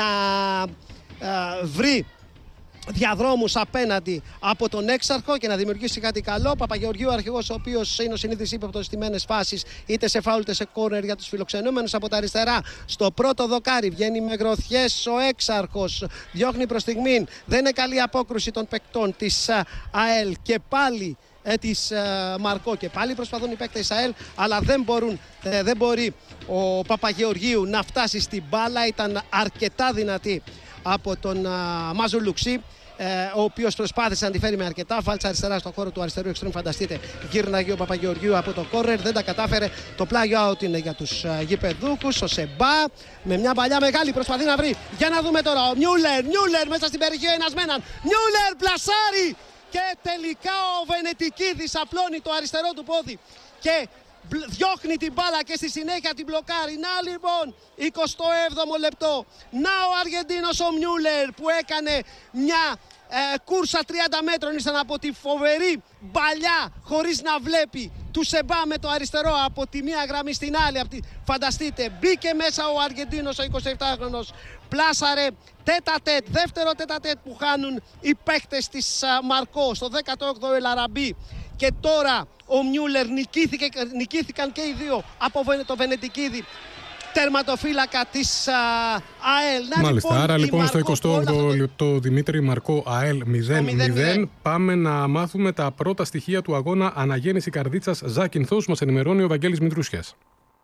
βρει διαδρόμους απέναντι από τον Έξαρχο και να δημιουργήσει κάτι καλό. Παπαγεωργίου αρχηγός, ο οποίος είναι ο συνήθις ύποπτος στημένες φάσεις είτε σε φάουλ είτε σε κόρνερ για τους φιλοξενούμενους. Από τα αριστερά στο πρώτο δοκάρι βγαίνει με γροθιές ο Έξαρχος, διώχνει προς στιγμήν, δεν είναι καλή απόκρουση των παικτών της ΑΕΛ και πάλι της Μαρκό και πάλι προσπαθούν οι παίκτες της ΑΕΛ, αλλά δεν μπορεί ο Παπαγεωργίου να φτάσει στην μπάλα. Ήταν αρκετά δυνατή από τον Μαζουλουξή, ο οποίος προσπάθησε να τη φέρει με αρκετά. Φάλτσα αριστερά στον χώρο του αριστερού εξτρέμ. Φανταστείτε, γύρναγε ο Παπαγεωργίου από το κόρνερ, δεν τα κατάφερε. Το πλάγιο out είναι για τους γηπεδούχους. Ο Σεμπά με μια παλιά μεγάλη προσπαθεί να βρει. Για να δούμε τώρα. Ο Μιούλερ μέσα στην περιοχή, ένας με έναν. Μιούλερ πλασάρει και τελικά ο Βενετικίδης απλώνει το αριστερό του πόδι και διώχνει την μπάλα και στη συνέχεια την μπλοκάρει. Να λοιπόν 27ο λεπτό. Να ο Αργεντίνος ο Μιούλερ που έκανε μια κούρσα 30 μέτρων ήσαν από τη φοβερή μπαλιά χωρίς να βλέπει του Σεμπά με το αριστερό από τη μία γραμμή στην άλλη. Φανταστείτε, μπήκε μέσα ο Αργεντίνος ο 27χρονος, πλάσαρε τέτα-τέτ, δεύτερο τέτα-τέτ που χάνουν οι παίκτες της Μαρκό στο 18ο Ελ Αραμπί. Και τώρα ο Μιούλερ νικήθηκαν και οι δύο από το Βενετικίδη, τερματοφύλακα της ΑΕΛ. Μάλιστα, άρα λοιπόν στο 28ο λεπτό Δημήτρη, Μαρκό ΑΕΛ 0-0. Πάμε να μάθουμε τα πρώτα στοιχεία του αγώνα Αναγέννηση Καρδίτσας Ζάκυνθος. Μας ενημερώνει ο Βαγγέλης Μητρούσιας.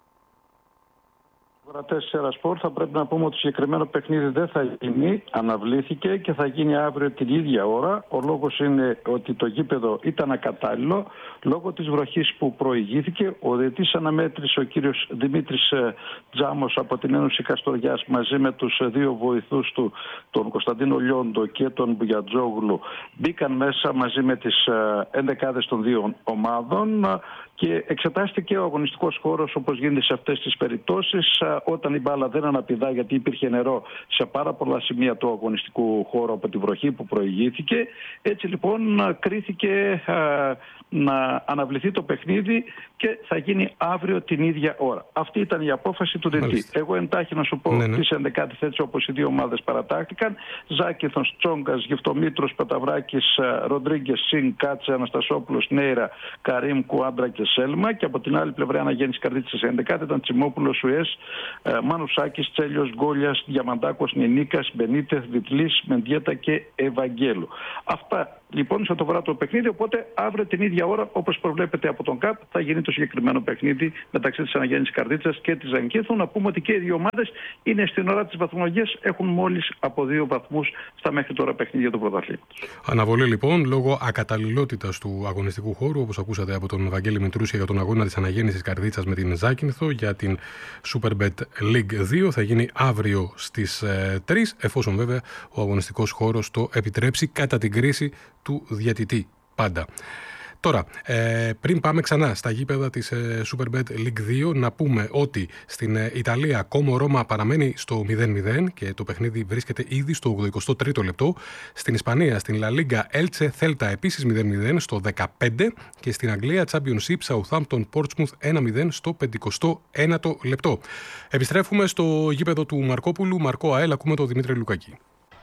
Κρατές Ερασπορ, θα πρέπει να πούμε ότι το συγκεκριμένο παιχνίδι δεν θα γίνει, αναβλήθηκε και θα γίνει αύριο την ίδια ώρα. Ο λόγος είναι ότι το γήπεδο ήταν ακατάλληλο λόγω της βροχής που προηγήθηκε. Ο διαιτητής αναμέτρησε ο κύριος Δημήτρης Τζάμος από την Ένωση Καστοριάς μαζί με τους δύο βοηθούς του, τον Κωνσταντίνο Λιόντο και τον Μπουγιατζόγλου. Μπήκαν μέσα μαζί με τις ενδεκάδες των δύο ομάδων Και εξετάστηκε ο αγωνιστικός χώρος όπως γίνεται σε αυτές τις περιπτώσεις, όταν η μπάλα δεν αναπηδά, γιατί υπήρχε νερό σε πάρα πολλά σημεία του αγωνιστικού χώρου από τη βροχή που προηγήθηκε. Έτσι λοιπόν κρίθηκε να αναβληθεί το παιχνίδι και θα γίνει αύριο την ίδια ώρα. Αυτή ήταν η απόφαση του ΔΕΤΗ. Εγώ εντάχει να σου πω τις 11ης έτσι όπως οι δύο ομάδες παρατάχθηκαν. Ζάκηθος, Τσόγκας, Γευτομήτρος, Πεταβράκης, Ροντρίγκες, Σιν, Κάτσε, Αναστασόπουλος, Νέιρα, Καρίμ, Κουάντρα και Σέλμα. Και από την άλλη πλευρά Αναγέννης Καρδίτσας 11η ήταν Τσιμόπουλος, Σουές, Μανουσάκης, Τσέλιος, Γκόλιας, Διαμαντάκος, Νινίκας, Μπενίτεθ, Βιτλής, Μεντιέτα και Ευαγγέλου. Αυτά λοιπόν σε το βράδυ το παιχνίδι. Οπότε αύριο την ίδια ώρα, όπως προβλέπεται από τον ΚΑΠ, θα γίνει το συγκεκριμένο παιχνίδι μεταξύ της Αναγέννης Καρδίτσας και της Ζανκίθου. Να πούμε ότι και οι δύο ομάδες είναι στην ώρα της βαθμολογίας, έχουν μόλις από 2 βαθμούς στα μέχρι τώρα παιχνίδια του πρωταθλήματος. Αναβολή λοιπόν λόγω ακαταλληλότητας του αγωνιστικού χώρου, όπως ακούσατε από τον Βαγγέλη Μητρούσια, για τον αγώνα της Αναγέννησης Καρδίτσας με την Ζάκυνθο για την Superbet League 2. Θα γίνει αύριο στις 3, εφόσον βέβαια ο αγωνιστικός χώρος το επιτρέψει κατά την κρίση του διαιτητή πάντα. Τώρα, πριν πάμε ξανά στα γήπεδα της Superbet League 2, να πούμε ότι στην Ιταλία Como Roma παραμένει στο 0-0 και το παιχνίδι βρίσκεται ήδη στο 83ο λεπτό. Στην Ισπανία, στην La Liga Elche Celta επίσης 0-0 στο 15 και στην Αγγλία Championship Southampton Portsmouth 1-0 στο 51ο λεπτό. Επιστρέφουμε στο γήπεδο του Μαρκόπουλου. Μαρκό ΑΕΛ, ακούμε τον Δημήτρη Λουκάκη.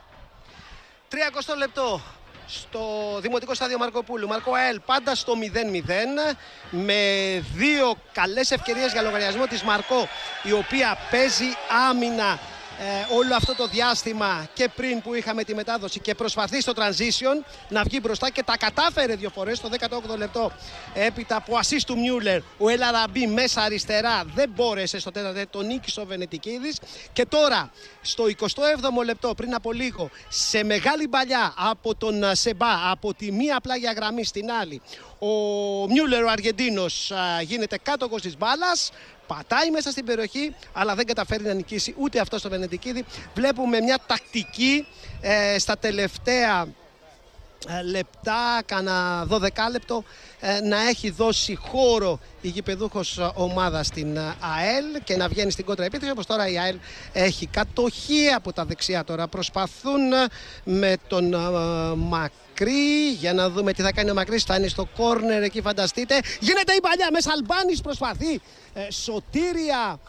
30 λεπτό. Στο Δημοτικό Στάδιο Μαρκοπούλου. Μαρκό ΑΕΛ πάντα στο 0-0 με 2 καλές ευκαιρίες για λογαριασμό της Μαρκό, η οποία παίζει άμυνα όλο αυτό το διάστημα και πριν που είχαμε τη μετάδοση και προσπαθεί στο transition να βγει μπροστά και τα κατάφερε 2 φορές στο 18ο λεπτό έπειτα από assist του Μιούλερ. Ο El Arabi μέσα αριστερά δεν μπόρεσε στο τέταρτο, τον νίκησε ο Βενετικίδης. Και τώρα στο 27ο λεπτό πριν από λίγο, σε μεγάλη μπαλιά από τον Σεμπά, από τη μία πλάγια γραμμή στην άλλη, ο Μιούλερ ο Αργεντίνος γίνεται κάτοχος της μπάλας, πατάει μέσα στην περιοχή, αλλά δεν καταφέρει να νικήσει ούτε αυτό στο Βενετικίδη. Βλέπουμε μια τακτική στα τελευταία λεπτά, κάνα 12 λεπτό, να έχει δώσει χώρο η γηπεδούχος ομάδα στην ΑΕΛ και να βγαίνει στην κόντρα επίθεση. Όπως τώρα η ΑΕΛ έχει κατοχή από τα δεξιά. Τώρα προσπαθούν με τον Μακρύ, για να δούμε τι θα κάνει ο Μακρύς. Θα είναι στο κόρνερ εκεί, φανταστείτε. Γίνεται η παλιά μέσα, Αλμπάνης προσπαθεί, σωτήρια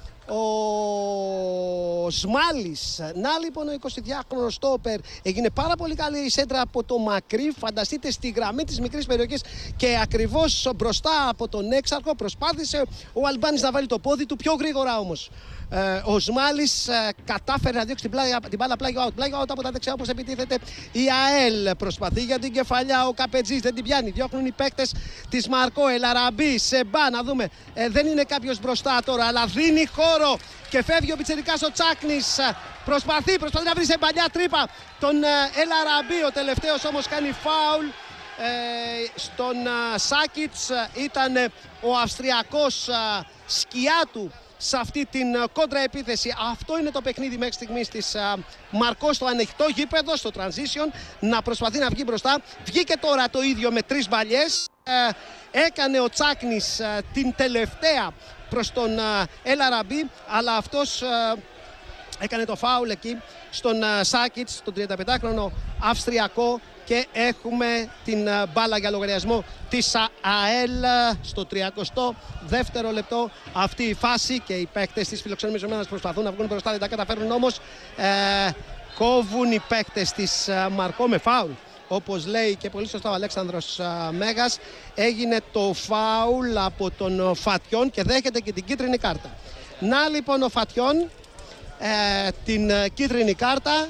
ο Σμάλης. Να λοιπόν ο 22χρονος στόπερ, έγινε πάρα πολύ καλή η σέντρα από το Μακρύ. Φανταστείτε στη γραμμή της μικρής περιοχής και ακριβώς μπροστά από τον έξαρχο προσπάθησε ο Αλμπάνης να βάλει το πόδι του, πιο γρήγορα όμως ο Σμάλης κατάφερε να διώξει την μπάλα πλάγιο out από τα δεξιά, όπως επιτίθεται η ΑΕΛ. Προσπαθεί για την κεφαλιά ο Καπετζής, δεν την πιάνει, διώχνουν οι παίκτες της Μαρκό. El Arabi, Σεμπά, να δούμε, δεν είναι κάποιος μπροστά τώρα, αλλά δίνει χώρο και φεύγει ο πιτσιρικάς ο Τσάκνης. Προσπαθεί να βρει σε παλιά τρύπα τον El Arabi, ο τελευταίος όμως κάνει φάουλ στον Σάκιτς. Ήταν ο Αυστριακός σκιά του σε αυτή την κόντρα επίθεση. Αυτό είναι το παιχνίδι μέχρι στιγμής της Μαρκό στο ανοιχτό γήπεδο, στο transition, να προσπαθεί να βγει μπροστά. Βγήκε τώρα το ίδιο με 3 μπαλιές. Έκανε ο Τσάκνης την τελευταία προς τον El Arabi, αλλά αυτός έκανε το φάουλ εκεί στον Σάκιτς, τον 35χρονο Αυστριακό, και έχουμε την μπάλα για λογαριασμό της ΑΕΛ στο 32ο λεπτό. Αυτή η φάση και οι παίκτες της φιλοξενούμενης ομάδας προσπαθούν να βγουν μπροστά, δεν τα καταφέρουν όμως. Κόβουν οι παίκτες της Μαρκό με φάουλ. Όπως λέει και πολύ σωστά ο Αλέξανδρος Μέγας, έγινε το φάουλ από τον Φατιόν και δέχεται και την κίτρινη κάρτα. Να λοιπόν ο Φατιόν την κίτρινη κάρτα,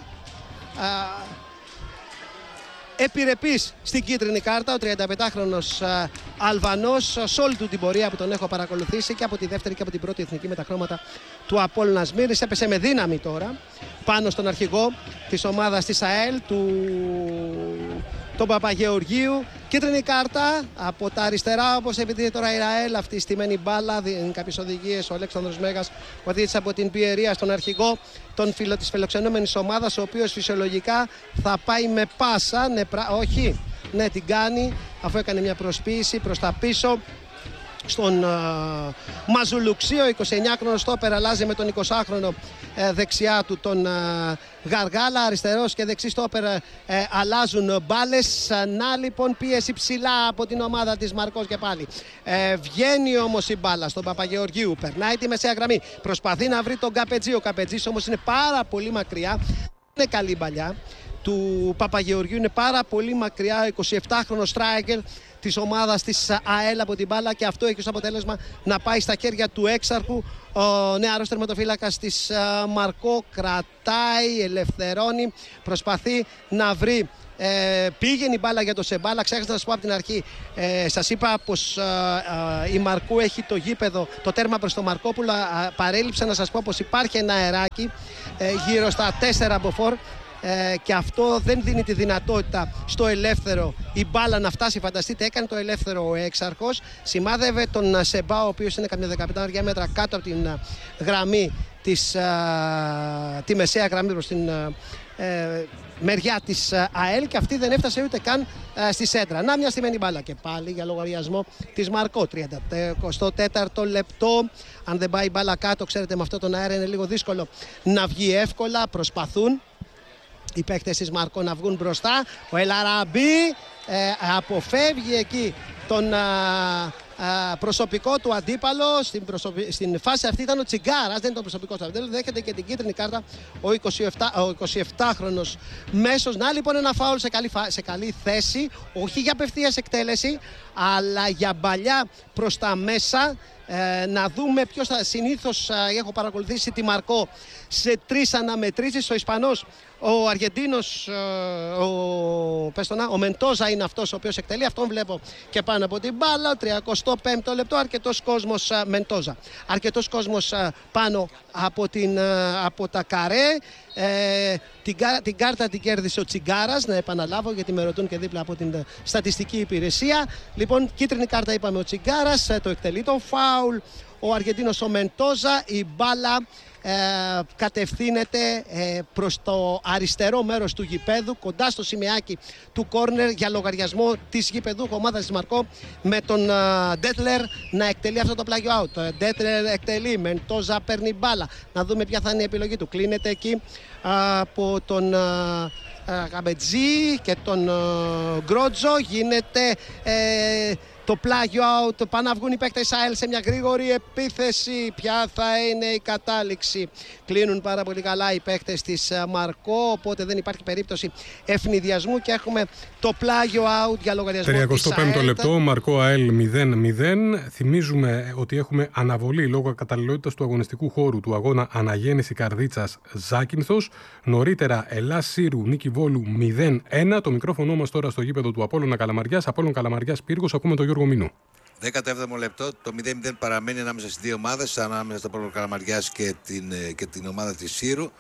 επιρρεπής στην κίτρινη κάρτα, ο 35χρονος Αλβανός, σε όλη του την πορεία που τον έχω παρακολουθήσει και από τη δεύτερη και από την πρώτη εθνική με τα χρώματα του Απόλλωνα Σμύρνης. Έπεσε με δύναμη τώρα πάνω στον αρχηγό της ομάδας της ΑΕΛ, τον Παπαγεωργίου. Κίτρινη κάρτα από τα αριστερά, όπως επειδή τώρα η ΑΕΛ, αυτή η στημένη μπάλα, δίνει κάποιες οδηγίες ο Αλέξανδρος Μέγας, οδήγησε από την πιερία στον αρχηγό της φιλοξενούμενης ομάδας, ο οποίος φυσιολογικά θα πάει με πάσα, την κάνει, αφού έκανε μια προσποίηση προς τα πίσω. στον Μαζουλουξίο. 29χρονο στόπερ αλλάζει με τον 20χρονο δεξιά του τον Γαργάλα. Αριστερός και δεξί στόπερ αλλάζουν μπάλες. Να λοιπόν πίεση ψηλά από την ομάδα της Μαρκός και πάλι. Βγαίνει όμως η μπάλα στον Παπαγεωργίου. Περνάει τη μεσαία γραμμή. Προσπαθεί να βρει τον Καπετζή. Ο Καπετζής όμως είναι πάρα πολύ μακριά. Είναι καλή μπαλιά του Παπαγεωργίου. Είναι πάρα πολύ μακριά. 27χρονο striker της ομάδας της ΑΕΛ από την μπάλα και αυτό έχει ως αποτέλεσμα να πάει στα χέρια του έξαρχου. Ο νεαρός τερματοφύλακας της Μαρκό κρατάει, ελευθερώνει, προσπαθεί να βρει. Πήγαινε η μπάλα για το Σεμπάλα. Ξέχασα να σας πω από την αρχή. Σας είπα πως η Μαρκού έχει το γήπεδο, το τέρμα προς το Μαρκόπουλο. Παρέλειψα να σας πω πως υπάρχει ένα αεράκι γύρω στα 4 μποφόρ. Και αυτό δεν δίνει τη δυνατότητα στο ελεύθερο η μπάλα να φτάσει. Φανταστείτε, έκανε το ελεύθερο ο έξαρχος, σημάδευε τον Σεμπά, ο οποίος είναι καμιά 15 μέτρα κάτω από την γραμμή τη μεσαία γραμμή προς την μεριά της ΑΕΛ, και αυτή δεν έφτασε ούτε καν στη σέντρα. Να μια στημένη μπάλα και πάλι για λογαριασμό της Μαρκό. 34ο λεπτό. Αν δεν πάει η μπάλα κάτω, ξέρετε, με αυτό τον αέρα είναι λίγο δύσκολο να βγει εύκολα. Προσπαθούν οι παίκτες της Μαρκό να βγουν μπροστά. Ο Ελαραμπή αποφεύγει εκεί τον προσωπικό του αντίπαλο. Στην φάση αυτή ήταν ο Τσιγκάρας, δεν ήταν προσωπικό του αντίπαλο. Δέχεται και την κίτρινη κάρτα ο 27χρονος μέσος. Να λοιπόν ένα φάουλ σε καλή θέση. Όχι για απευθείας εκτέλεση, αλλά για μπαλιά προς τα μέσα. Να δούμε ποιος θα. Συνήθως έχω παρακολουθήσει τη Μαρκό σε 3 αναμετρήσεις. Ο Ισπανός, ο Αργεντίνος, ο Μεντόζα είναι αυτός ο οποίος εκτελεί. Αυτόν βλέπω και πάνω από την μπάλα. 35ο λεπτό. Αρκετός κόσμος Μεντόζα. Αρκετός κόσμος πάνω από τα καρέ. Την κάρτα την κέρδισε ο Τσιγκάρας. Να επαναλάβω, γιατί με ρωτούν και δίπλα από την στατιστική υπηρεσία. Λοιπόν, κίτρινη κάρτα είπαμε ο Τσιγκάρας. Το εκτελεί το φάουλ ο Αργεντίνος ο Μεντόζα. Η μπάλα κατευθύνεται προς το αριστερό μέρος του γηπέδου, κοντά στο σημεάκι του κόρνερ, για λογαριασμό της γηπεδούχου ομάδας της Μαρκό, με τον Ντέτλερ να εκτελεί αυτό το πλάγιο out. Ντέτλερ εκτελεί, Μεντόζα παίρνει μπάλα. Να δούμε ποια θα είναι η επιλογή του. Κλείνεται εκεί από τον Καπετζή και τον Γκρότζο. Γίνεται το πλάγιο out. Πάνε να βγουν οι παίκτες ΑΕΛ σε μια γρήγορη επίθεση. Ποια θα είναι η κατάληξη? Κλείνουν πάρα πολύ καλά οι παίκτες της Μαρκό, οπότε δεν υπάρχει περίπτωση ευνηδιασμού και έχουμε το πλάγιο out για λογαριασμό της ΑΕΛ. 35ο λεπτό, Μαρκό ΑΕΛ 0-0. Θυμίζουμε ότι έχουμε αναβολή λόγω καταλληλότητας του αγωνιστικού χώρου του αγώνα Αναγέννηση Καρδίτσας Ζάκυνθος. Νωρίτερα Ελλάς Σύρου Νίκη Βόλου 0-1. Το μικρόφωνο μας τώρα στο γήπεδο του Απόλλωνα Καλαμαριάς. Απόλλων Καλαμαριάς Πύργος. Ακούμε τον Γιώργο Μινού. 17ο λεπτό, το 0-0 παραμένει ανάμεσα στις δύο ομάδες, ανάμεσα στο Απόλλωνα Καλαμαριάς και την ομάδα της Σύρου.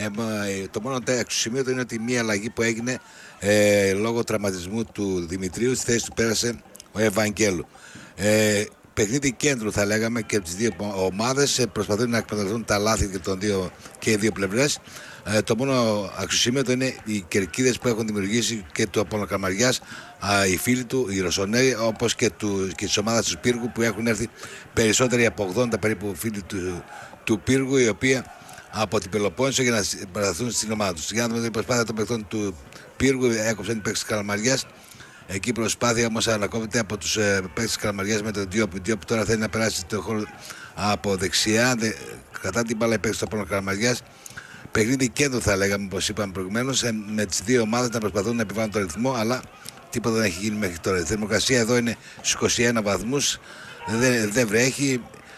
Το μόνο αξιοσημείωτο είναι ότι μία αλλαγή που έγινε λόγω τραυματισμού του Δημητρίου, στη θέση του πέρασε ο Ευαγγέλου. Παιχνίδι κέντρου θα λέγαμε και από τις δύο ομάδες, προσπαθούν να εκμεταλλευτούν τα λάθη και οι δύο πλευρές. Το μόνο αξιοσημείωτο είναι οι κερκίδες που έχουν δημιουργήσει και του Απόλλωνα Καλαμαριάς, οι φίλοι του, οι Ρωσονέοι, όπως και της ομάδας του Πύργου, που έχουν έρθει περισσότεροι από 80 περίπου φίλοι του Πύργου, οι οποίοι από την Πελοπόννησο για να παραδοθούν στην ομάδα τους. Για να δούμε την προσπάθεια των παιχτών του Πύργου, έκοψαν οι παίκτες της Καλαμαριάς. Εκεί η προσπάθεια όμως ανακόπτεται από τους παίκτες της Καλαμαριάς με τον Διόπ. Ο Διόπ τώρα θέλει να περάσει το χώρο από δεξιά, κατά την μπάλα οι παίκτες του Απόλλωνα Καλαμαριάς. Παιχνίδι κέντρο θα λέγαμε, όπως είπαμε προηγουμένως, με τις δύο ομάδες να προσπαθούν να επιβάλλουν τον ρυθμό, αλλά τίποτα δεν έχει γίνει μέχρι τώρα. Η θερμοκρασία εδώ είναι στους 21 βαθμούς, δεν βρέχει,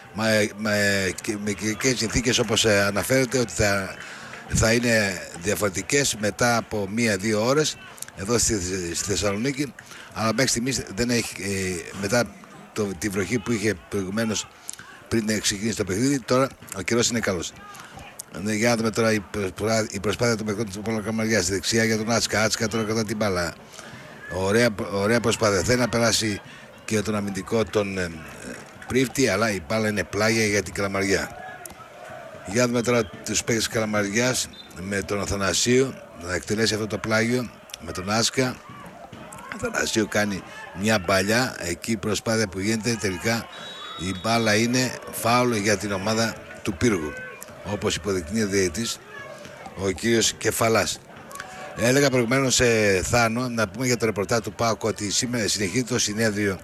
με καιρικές συνθήκες όπως αναφέρεται ότι θα είναι διαφορετικές μετά από 1-2 ώρες εδώ στη Θεσσαλονίκη, αλλά μέχρι στιγμής δεν έχει, μετά τη βροχή που είχε προηγουμένως πριν ξεκινήσει το παιχνίδι, τώρα ο καιρός είναι καλός. Για να δούμε τώρα η προσπάθεια των παιχτών του Απόλλωνα Καλαμαριάς στη δεξιά για τον Άτσκα τώρα κατά την μπάλα. Ωραία προσπάθεια. Θέλει να περάσει και τον αμυντικό τον Πρίφτη, αλλά η μπάλα είναι πλάγια για την Καλαμαριά. Για να δούμε τώρα τους παίκτες της Καλαμαριάς με τον Αθανασίου να εκτελέσει αυτό το πλάγιο με τον Άσκα. Ο Αθανασίου κάνει μια μπαλιά, εκεί η προσπάθεια που γίνεται τελικά η μπάλα είναι φάουλ για την ομάδα του Πύργου, όπως υποδεικνύει ο διαιτητής, ο κύριος Κεφαλάς. Έλεγα προηγουμένως σε Θάνο να πούμε για το ρεπορτάζ του ΠΑΟΚ ότι σήμερα συνεχίζεται το συνέδριο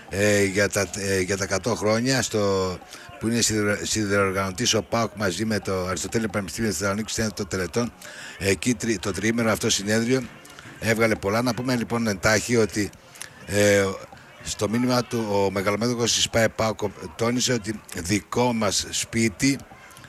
για τα 100 χρόνια που είναι συνδιοργανωτής ο ΠΑΟΚ μαζί με το Αριστοτέλειο Πανεπιστήμιο Θεσσαλονίκης των Τελετών. Εκεί το τριήμερο αυτό συνέδριο έβγαλε πολλά. Να πούμε λοιπόν εντάχει ότι στο μήνυμα του ο μεγαλομέτωχος της ΠΑΟΚ τόνισε ότι δικό μας σπίτι,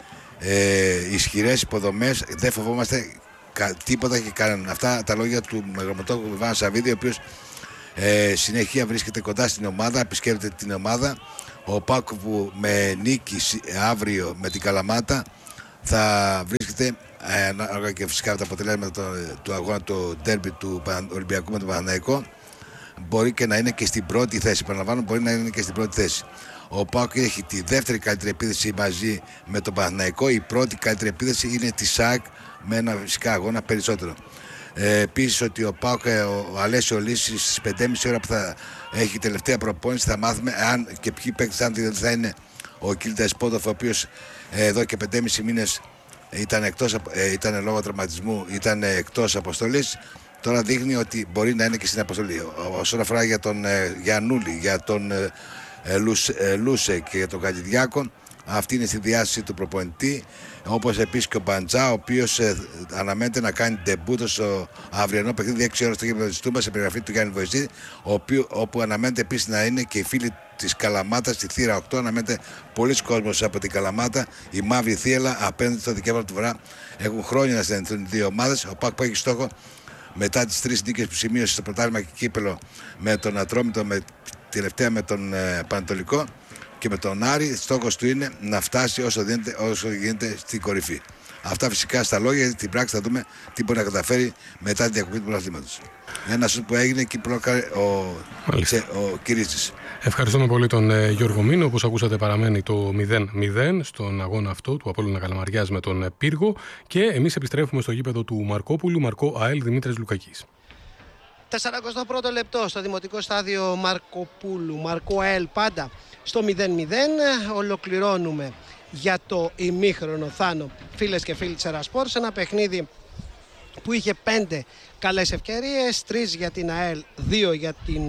ισχυρές υποδομές, δεν φοβόμαστε τίποτα και κανέναν. Αυτά τα λόγια του μεγαλομέτωχου Ιβάν Σαββίδη, ο οποίος συνεχεία βρίσκεται κοντά στην ομάδα, επισκέπτεται την ομάδα. Ο ΠΑΟΚ που με νίκη αύριο με την Καλαμάτα θα βρίσκεται ανάλογα και φυσικά τα αποτελέσματα του αγώνα του ντέρμπι του Ολυμπιακού με τον Παναθηναϊκό, μπορεί και να είναι και στην πρώτη θέση. Παραλαμβάνω, μπορεί να είναι και στην πρώτη θέση. Ο ΠΑΟΚ έχει τη δεύτερη καλύτερη επίδεση μαζί με τον Παναθηναϊκό. Η πρώτη καλύτερη επίδεση είναι τη ΣΑΚ με ένα φυσικά αγώνα περισσότερο. Επίσης ότι ο ΠΑΟΚ, ο Αλέσιο Λύσης, στις 5.30 ώρα που θα έχει τελευταία προπόνηση, θα μάθουμε αν και ποιοι παίκτες, αν θα είναι ο Κίλτα Σπότοφ, ο οποίος εδώ και 5,5 μήνες ήταν λόγω τραυματισμού, ήταν εκτός αποστολής. Τώρα δείχνει ότι μπορεί να είναι και στην αποστολή. Όσον αφορά για τον Γιαννούλη, για τον Λούσε και για τον Καγιδιάκο, αυτή είναι στη διάσταση του προπονητή. Όπως επίσης και ο Μπαντζά, ο οποίος αναμένεται να κάνει ντεμπούτο στο αυριανό παιχνίδι 6 ώρες στο γήπεδο της Τούμπας σε περιγραφή του Γιάννη Βοηστή, όπου αναμένεται επίσης να είναι και οι φίλοι της Καλαμάτας στη θύρα 8. Αναμένεται πολλοί κόσμος από την Καλαμάτα. Η Μαύρη Θύελα απέναντι στο Δικαίωμα του Βορρά έχουν χρόνια να συναντηθούν οι δύο ομάδες. Ο ΠΑΟΚ έχει στόχο μετά τις 3 νίκες που σημείωσε στο πρωτάθλημα και κύπελο με τον Ατρόμητο, τελευταία με τον Πανατολικό και με τον Άρη, στόχος του είναι να φτάσει όσο γίνεται στην κορυφή. Αυτά φυσικά στα λόγια, γιατί στην πράξη θα δούμε τι μπορεί να καταφέρει μετά την διακοπή του πρωταθλήματος. Ένα σουτ που έγινε και πρόκαρε ο Κυρίτσης. Ευχαριστούμε πολύ τον Γιώργο Μήνο. Όπως ακούσατε, παραμένει το 0-0 στον αγώνα αυτό του Απόλλωνα Καλαμαριάς με τον Πύργο. Και εμείς επιστρέφουμε στο γήπεδο του Μαρκόπουλου, Μαρκό ΑΕΛ Δημήτρης Λουκακής. 41ο λεπτό στο δημοτικό στάδιο Μαρκοπούλου, Μαρκό ΑΕΛ πάντα στο 0-0. Ολοκληρώνουμε για το ημίχρονο, Θάνο, φίλες και φίλοι της Ερασπορ, σε ένα παιχνίδι που είχε 5 καλές ευκαιρίες, 3 για την ΑΕΛ, 2 για την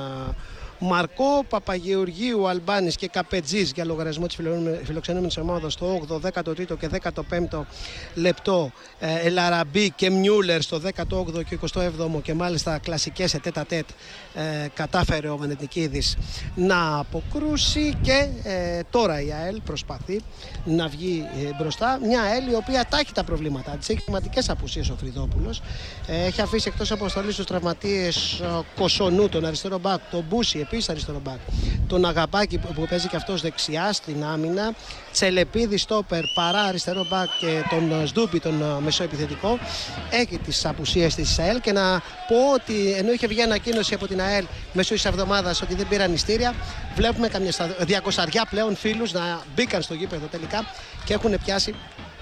Μαρκό. Παπαγεωργίου, Αλμπάνης και Καπετζής για λογαριασμό της φιλοξενούμενης ομάδας στο 8ο, 13ο και 15ο λεπτό. Ελαραμπή και Μιούλερ στο 18ο και 27ο και μάλιστα κλασικές ετέτα-τέτ κατάφερε ο Βανετνικίδης να αποκρούσει και τώρα η ΑΕΛ προσπαθεί να βγει μπροστά. Μια ΑΕΛ η οποία τάχει τα προβλήματά της, έχει σημαντικές απουσίες ο Φρυδόπουλος, έχει αφήσει εκτός αποστολής τους τραυματίες Κοσονού, τον αριστερό μπακ, τον Μπούση επίσης αριστερό μπακ, τον Αγαπάκη που παίζει και αυτός δεξιά στην άμυνα, Τσελεπίδη στόπερ, Παρά αριστερό μπακ και τον Σντούμπι τον μεσοεπιθετικό. Έχει τις απουσίες της ΑΕΛ και να πω ότι ενώ είχε βγει ανακοίνωση από την ΑΕΛ μέσω της εβδομάδας ότι δεν πήραν ειστήρια, βλέπουμε καμιά 200 πλέον φίλους να μπήκαν στο γήπεδο τελικά και έχουν πιάσει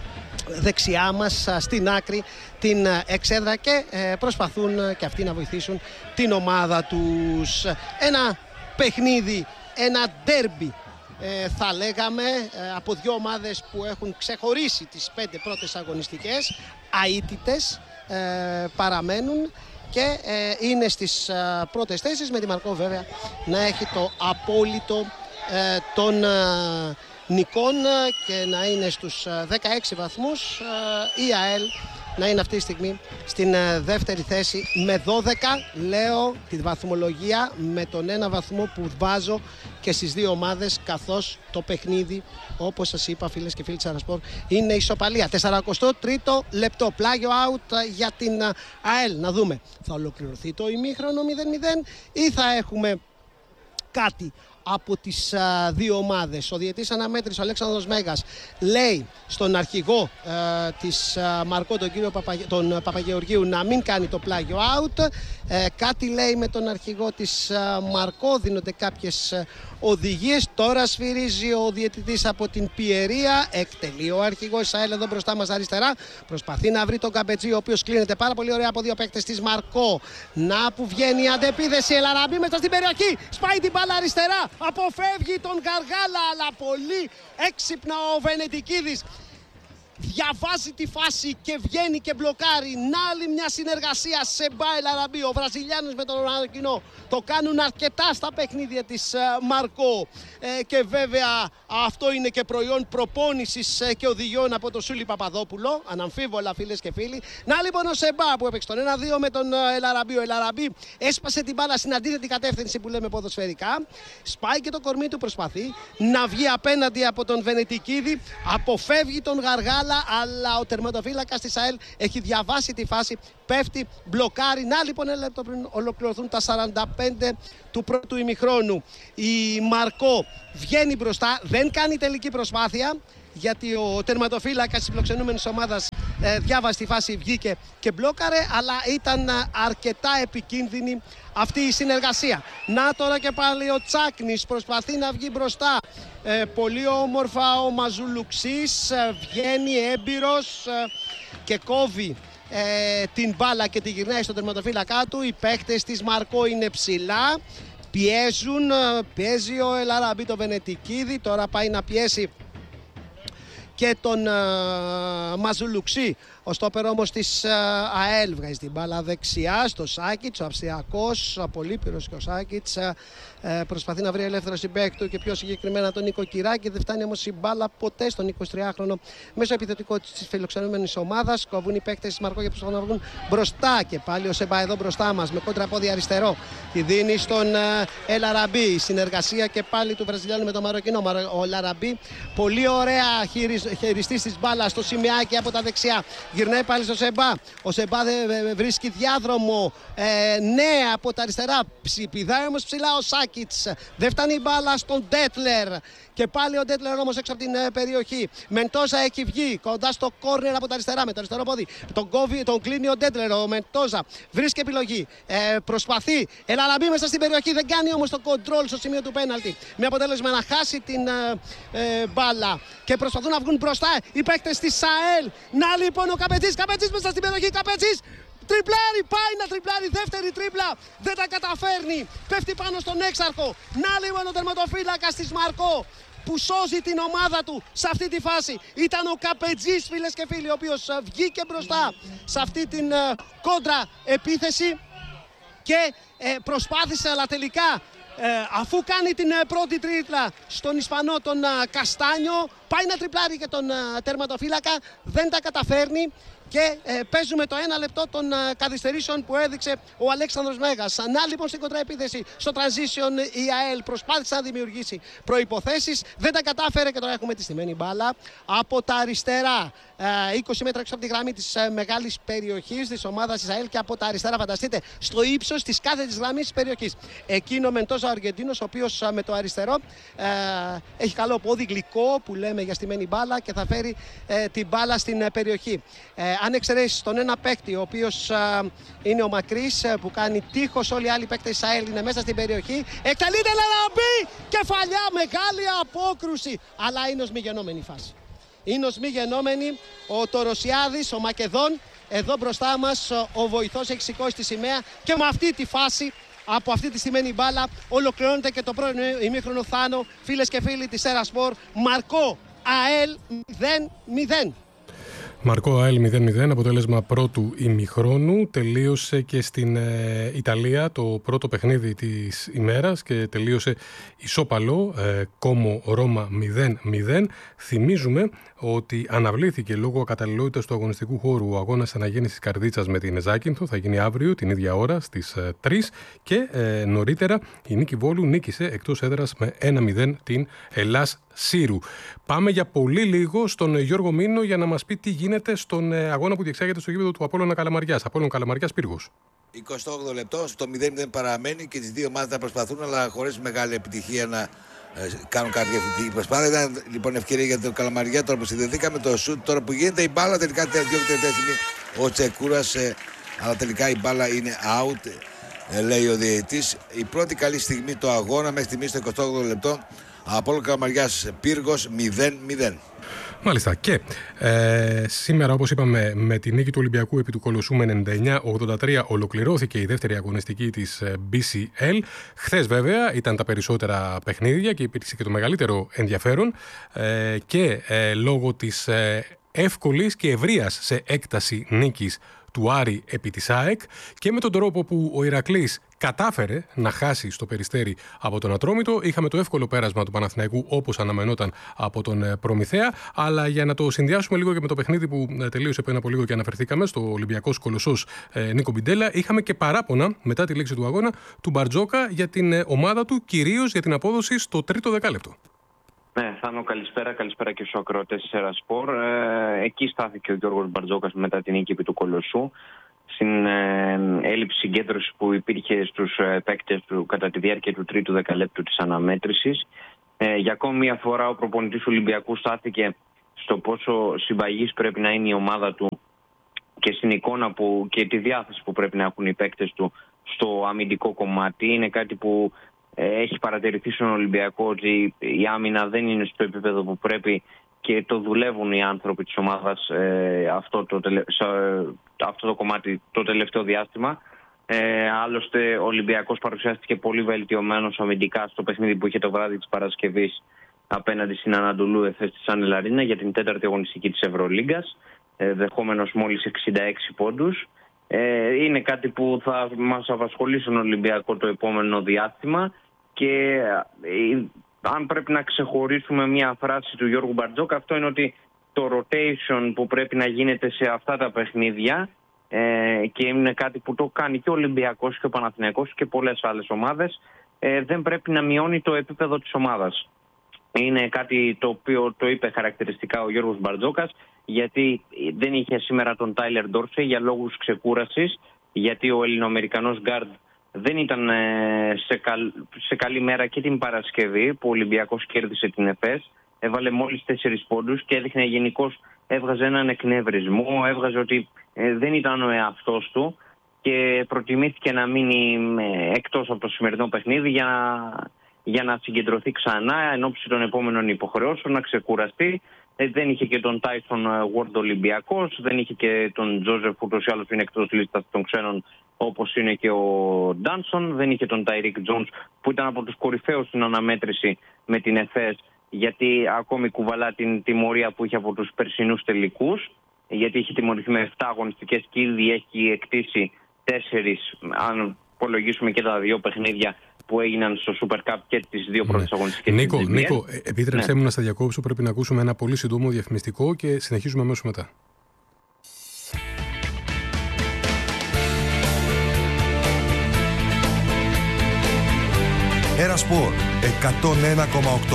δεξιά μας στην άκρη την εξέδρα και προσπαθούν και αυτοί να βοηθήσουν την ομάδα τους. Ένα παιχνίδι, ένα ντέρμπι θα λέγαμε, από δύο ομάδες που έχουν ξεχωρίσει τις 5 πρώτες αγωνιστικές, αίτητες παραμένουν και είναι στις πρώτες θέσεις, με τη Μαρκό βέβαια να έχει το απόλυτο των νικών και να είναι στους 16 βαθμούς. Η ΑΕΛ να είναι αυτή τη στιγμή στην δεύτερη θέση με 12. Λέω τη βαθμολογία με τον ένα βαθμό που βάζω και στις δύο ομάδες, καθώς το παιχνίδι, όπως σας είπα φίλες και φίλοι της Αρασπορ, είναι ισοπαλία. 43ο λεπτό, πλάγιο out για την ΑΕΛ. Να δούμε, θα ολοκληρωθεί το ημίχρονο 0-0 ή θα έχουμε κάτι από τις δύο ομάδες. Ο διαιτής αναμέτρηση, ο Αλέξανδρος Μέγας, λέει στον αρχηγό της Μαρκό, τον Παπαγεωργίου, να μην κάνει το πλάγιο out. Κάτι λέει με τον αρχηγό της Μαρκό, δίνονται κάποιες οδηγίες. Τώρα σφυρίζει ο διαιτητής από την Πιερία, εκτελεί ο αρχηγός ΑΕΛ εδώ μπροστά μας αριστερά, προσπαθεί να βρει τον Καπετζή, ο οποίος κλείνεται πάρα πολύ ωραία από δύο παίκτες της Μαρκό. Να που βγαίνει η αντεπίθεση, Ελαραμπή μέσα στην περιοχή, σπάει την μπάλα αριστερά, αποφεύγει τον Γαργάλα, αλλά πολύ έξυπνα ο Βενετικίδης. Διαβάζει τη φάση και βγαίνει και μπλοκάρει. Να άλλη μια συνεργασία σε Μπάιλ Αραμπί. Ο Βραζιλιάνος με τον Αρακινό το κάνουν αρκετά στα παιχνίδια της Μαρκό. Και βέβαια αυτό είναι και προϊόν προπόνησης και οδηγιών από τον Σούλη Παπαδόπουλο. Αναμφίβολα, φίλες και φίλοι. Να λοιπόν ο Σεμπά που έπαιξε τον 1-2 με τον Ελαραμπί. Ο Ελαραμπί έσπασε την μπάλα στην αντίθετη κατεύθυνση που λέμε ποδοσφαιρικά. Σπάει και το κορμί του, προσπαθεί να βγει απέναντι από τον Βενετικίδη. Αποφεύγει τον Γαργάλα, αλλά ο τερματοφύλακας της ΑΕΛ έχει διαβάσει τη φάση, πέφτει, μπλοκάρει. Να λοιπόν ένα λεπτό πριν ολοκληρωθούν τα 45 του πρώτου ημιχρόνου. Η Μαρκό βγαίνει μπροστά, δεν κάνει τελική προσπάθεια, γιατί ο τερματοφύλακας της φιλοξενούμενης ομάδας διάβασε τη φάση, βγήκε και μπλόκαρε, αλλά ήταν αρκετά επικίνδυνη αυτή η συνεργασία. Να τώρα και πάλι ο Τσάκνης προσπαθεί να βγει μπροστά. Πολύ όμορφα ο Μαζουλουξής, βγαίνει έμπειρος και κόβει την μπάλα και τη γυρνάει στον τερματοφύλακά του. Οι παίκτες της Μαρκό είναι ψηλά, πιέζει ο Ελαραμπί το Βενετικίδη, τώρα πάει να πιέσει και τον Μαζουλουξή. Ο στόπερ όμως της ΑΕΛ βγάζει την μπάλα δεξιά στο Σάκιτς, ο Αυστριακός, απολύπηρος και ο Σάκιτς προσπαθεί να βρει ελεύθερο συμπαίκτη του και πιο συγκεκριμένα τον Νίκο Κυράκη. Δεν φτάνει όμως η μπάλα ποτέ στον 23χρονο μέσω επιθετικό της φιλοξενούμενης ομάδας. Κοβούν οι παίκτες της Μαρκό και προσπαθούν να βγουν μπροστά. Και πάλι ο Σεμπά εδώ μπροστά μας με κόντρα πόδι αριστερό. Τη δίνει στον Ελαραμπί. Η συνεργασία και πάλι του Βραζιλιάνου με τον Μαροκινό. Ο Ελαραμπί πολύ ωραία χειριστής της μπάλα στο σημειάκι από τα δεξιά. Γυρνάει πάλι στο Σεμπά. Ο Σεμπά βρίσκει διάδρομο. Ναι, από τα αριστερά. Πηδάει όμως ψηλά ο Σάκιτς. Δεν φτάνει η μπάλα στον Ντέτλερ. Και πάλι ο Ντέτλερ όμως έξω από την περιοχή. Μεντόζα έχει βγει κοντά στο κόρνερ από τα αριστερά με το αριστερό πόδι. Τον κλείνει ο Ντέτλερ. Ο Μεντόζα βρίσκει επιλογή. Προσπαθεί. Ελαραμπί μέσα στην περιοχή. Δεν κάνει όμως το κοντρόλ στο σημείο του πέναλτι. Με αποτέλεσμα να χάσει την μπάλα. Και προσπαθούν να βγουν μπροστά οι παίκτες της ΑΕΛ. Να λοιπόν ο Καπετζής μέσα στην περιοχή. Καπετζής. Τριπλάρι, πάει να τριπλάρει, δεύτερη τρίπλα, δεν τα καταφέρνει, πέφτει πάνω στον έξαρχο. Να λοιπόν ο τερματοφύλακας της Μαρκό που σώζει την ομάδα του σε αυτή τη φάση. Ήταν ο Καπετζής, φίλες και φίλοι, ο οποίος βγήκε μπροστά σε αυτή την κόντρα επίθεση και προσπάθησε, αλλά τελικά αφού κάνει την πρώτη τρίπλα στον Ισπανό τον Καστάνιο, πάει να τριπλάρει και τον τερματοφύλακα, δεν τα καταφέρνει. Και παίζουμε το 1 λεπτό των καθυστερήσεων που έδειξε ο Αλέξανδρος Μέγας. Να λοιπόν στην κοντραεπίθεση στο transition η ΑΕΛ προσπάθησε να δημιουργήσει προϋποθέσεις. Δεν τα κατάφερε και τώρα έχουμε τη στημένη μπάλα από τα αριστερά. 20 μέτρα έξω από τη γραμμή της μεγάλης περιοχής της ομάδας της ΑΕΛ και από τα αριστερά, φανταστείτε, στο ύψος της κάθετης γραμμής της περιοχής. Εκείνο ο Μεντόζα ο Αργεντίνος, ο οποίος με το αριστερό έχει καλό πόδι, γλυκό που λέμε για στημένη μπάλα και θα φέρει την μπάλα στην περιοχή. Αν εξαιρέσεις τον ένα παίκτη, ο οποίος είναι ο Μακρύς, που κάνει τείχος, όλοι οι άλλοι παίκτες της ΑΕΛ είναι μέσα στην περιοχή. Εκτελείται Ελαραμπί, κεφαλιά, μεγάλη απόκρουση, αλλά είναι ως μη γενόμενη φάση. Είναι ως μη γενόμενη. Ο Τοροσιάδης, ο Μακεδόν, εδώ μπροστά μας ο βοηθός έχει σηκώσει τη σημαία και με αυτή τη φάση, από αυτή τη στημένη μπάλα, ολοκληρώνεται και το πρώτο ημίχρονο. Θάνο, φίλες και φίλοι της Ερασπορ, Μαρκό ΑΕΛ 0-0. Μαρκό ΑΕΛ 0-0, αποτέλεσμα πρώτου ημιχρόνου. Τελείωσε και στην Ιταλία το πρώτο παιχνίδι της ημέρας και τελείωσε ισόπαλο, Κόμο Ρώμα 0-0. Θυμίζουμε ότι αναβλήθηκε λόγω ακαταλληλότητας του αγωνιστικού χώρου ο αγώνας αναγέννησης Καρδίτσας με την Ζάκυνθο. Θα γίνει αύριο την ίδια ώρα στις 3 και νωρίτερα η Νίκη Βόλου νίκησε εκτός έδρας με 1-0 την Ελλάς Σύρου. Πάμε για πολύ λίγο στον Γιώργο Μήνο για να μας πει τι γίνεται στον αγώνα που διεξάγεται στο γήπεδο του Απόλλωνα Καλαμαριάς. Απόλλωνα Καλαμαριάς Πύργος. 28 λεπτό, το 0-0 παραμένει και τις δύο ομάδες θα προσπαθούν, αλλά χωρίς μεγάλη επιτυχία να κάνουν κάποια ευθυντική προσπάθεια. Ήταν λοιπόν ευκαιρία για τον Καλαμαριά τώρα που συνδεθήκαμε το σουτ. Τώρα που γίνεται η μπάλα, τελικά τελευταία στιγμή ο Τσεκούρας, αλλά τελικά η μπάλα είναι out, λέει ο διαιτητής. Η πρώτη καλή στιγμή του αγώνα μέχρι στιγμή στο 28 λεπτό. Απόλλωνα Καλαμαριάς Πύργος 0-0. Μάλιστα. Και σήμερα, όπως είπαμε, με τη νίκη του Ολυμπιακού επί του Κολοσσού με 99-83 ολοκληρώθηκε η δεύτερη αγωνιστική της BCL. Χθες βέβαια ήταν τα περισσότερα παιχνίδια και υπήρξε και το μεγαλύτερο ενδιαφέρον και λόγω της εύκολης και ευρείας σε έκταση νίκης του Άρη επί της ΑΕΚ και με τον τρόπο που ο Ηρακλής κατάφερε να χάσει στο Περιστέρι από τον Ατρόμητο. Είχαμε το εύκολο πέρασμα του Παναθηναϊκού όπως αναμενόταν από τον Προμηθέα. Αλλά για να το συνδυάσουμε λίγο και με το παιχνίδι που τελείωσε πριν από λίγο και αναφερθήκαμε, στο Ολυμπιακός Κολοσσός Νίκο Μπιντέλα, είχαμε και παράπονα μετά τη λήξη του αγώνα του Μπαρτζόκα για την ομάδα του, κυρίως για την απόδοση στο τρίτο δεκάλεπτο. Ναι, Θάνο, καλησπέρα και στους ακροατές της Ερασπορ. Εκεί στάθηκε ο Γιώργος Μπαρτζόκας μετά την νίκη του Κολοσσού, στην έλλειψη συγκέντρωσης που υπήρχε στους παίκτες του κατά τη διάρκεια του τρίτου δεκαλέπτου της αναμέτρησης. Για ακόμη μια φορά ο προπονητής του Ολυμπιακού στάθηκε στο πόσο συμπαγής πρέπει να είναι η ομάδα του και στην εικόνα και τη διάθεση που πρέπει να έχουν οι παίκτες του στο αμυντικό κομμάτι. Είναι κάτι που έχει παρατηρηθεί στον Ολυμπιακό, ότι η άμυνα δεν είναι στο επίπεδο που πρέπει και το δουλεύουν οι άνθρωποι της ομάδας αυτό το κομμάτι το τελευταίο διάστημα. Άλλωστε ο Ολυμπιακός παρουσιάστηκε πολύ βελτιωμένος αμυντικά στο παιχνίδι που είχε το βράδυ της Παρασκευής απέναντι στην Ανατολού Εφές της Σαν Ελαρίνα για την τέταρτη αγωνιστική της Ευρωλίγκας, δεχόμενος μόλις 66 πόντους. Είναι κάτι που θα μας απασχολήσει στον Ολυμπιακό το επόμενο διάστημα και αν πρέπει να ξεχωρίσουμε μια φράση του Γιώργου Μπαρτζόκα, αυτό είναι ότι το rotation που πρέπει να γίνεται σε αυτά τα παιχνίδια και είναι κάτι που το κάνει και ο Ολυμπιακός και ο Παναθηναϊκός και πολλές άλλες ομάδες, δεν πρέπει να μειώνει το επίπεδο της ομάδας. Είναι κάτι το οποίο το είπε χαρακτηριστικά ο Γιώργος Μπαρτζόκας, γιατί δεν είχε σήμερα τον Τάιλερ Ντόρσεϊ για λόγους ξεκούρασης, γιατί ο Ελληνοαμερικανός γκάρντ δεν ήταν σε καλή μέρα και την Παρασκευή που ο Ολυμπιακός κέρδισε την ΕΦΕΣ. Έβαλε μόλις 4 πόντους και έδειχνε γενικώς, έβγαζε έναν εκνευρισμό, έβγαζε ότι δεν ήταν ο εαυτός του και προτιμήθηκε να μείνει εκτός από το σημερινό παιχνίδι για να συγκεντρωθεί ξανά εν ώψη των επόμενων υποχρεώσεων, να ξεκουραστεί. Δεν είχε και τον Τάισον Ward Ολυμπιακός, δεν είχε και τον Τζόζεφ που ούτως ή άλλως είναι εκτός λίστας των ξένων όπως είναι και ο Ντάνσον, δεν είχε τον Τάιρικ Τζόνς που ήταν από τους κορυφαίους στην αναμέτρηση με την ΕΦΕΣ, γιατί ακόμη κουβαλά την τιμωρία που είχε από τους περσινούς τελικούς, γιατί είχε τιμωρηθεί με 7 αγωνιστικές και ήδη έχει εκτίσει 4, αν υπολογίσουμε και τα 2 παιχνίδια που έγιναν στο Super Cup και τις 2 πρώτες αγωνιστικές. Νίκο, επίτρεψέ μου να στα διακόψω, πρέπει να ακούσουμε ένα πολύ σύντομο διαφημιστικό και συνεχίζουμε αμέσως μετά. Ερασπορ 101,8.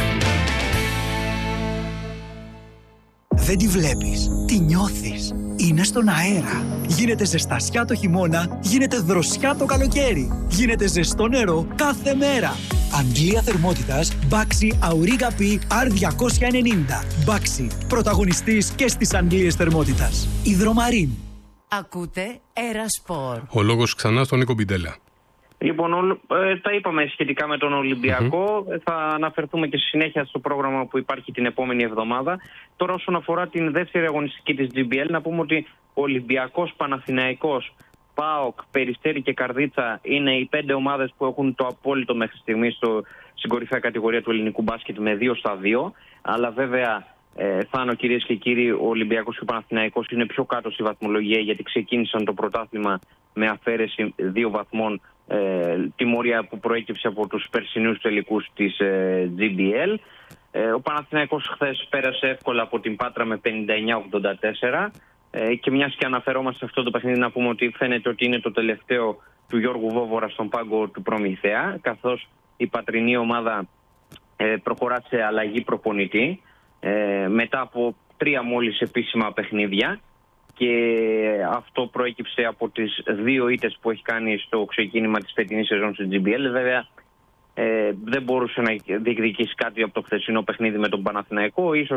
Δεν τη βλέπεις, τη νιώθεις. Είναι στον αέρα. Γίνεται ζεστασιά το χειμώνα, γίνεται δροσιά το καλοκαίρι. Γίνεται ζεστό νερό κάθε μέρα. Αντλία θερμότητας Baxi Auriga P R290. Baxi, πρωταγωνιστής και στις αντλίες θερμότητας. Υδρομαρίν. Ακούτε Ερασπορ. Ο λόγος ξανά στον Νίκο Μπιντέλα. Λοιπόν, τα είπαμε σχετικά με τον Ολυμπιακό. Θα αναφερθούμε και στη συνέχεια στο πρόγραμμα που υπάρχει την επόμενη εβδομάδα. Τώρα, όσον αφορά την δεύτερη αγωνιστική της GBL, να πούμε ότι ο Ολυμπιακός, Παναθηναϊκός, ΠΑΟΚ, Περιστέρι και Καρδίτσα είναι οι 5 ομάδες που έχουν το απόλυτο μέχρι στιγμής στην κορυφαία κατηγορία του ελληνικού μπάσκετ με 2-2. Αλλά βέβαια, Θάνο, κυρίες και κύριοι, ο Ολυμπιακός και ο Παναθηναϊκός είναι πιο κάτω στη βαθμολογία, γιατί ξεκίνησαν το πρωτάθλημα με αφαίρεση 2 βαθμών. Τιμωρία που προέκυψε από τους περσινούς τελικούς της GBL. Ο Παναθηναϊκός χθες πέρασε εύκολα από την Πάτρα με 59-84 και μιας και αναφερόμαστε σε αυτό το παιχνίδι, να πούμε ότι φαίνεται ότι είναι το τελευταίο του Γιώργου Βόβορα στον πάγκο του Προμηθέα, καθώς η πατρινή ομάδα προχωρά σε αλλαγή προπονητή μετά από 3 μόλις επίσημα παιχνίδια. Και αυτό προέκυψε από τις 2 ήττες που έχει κάνει στο ξεκίνημα της φετινής σεζόν στην GBL. Βέβαια δεν μπορούσε να διεκδικήσει κάτι από το χθεσινό παιχνίδι με τον Παναθηναϊκό. Ίσως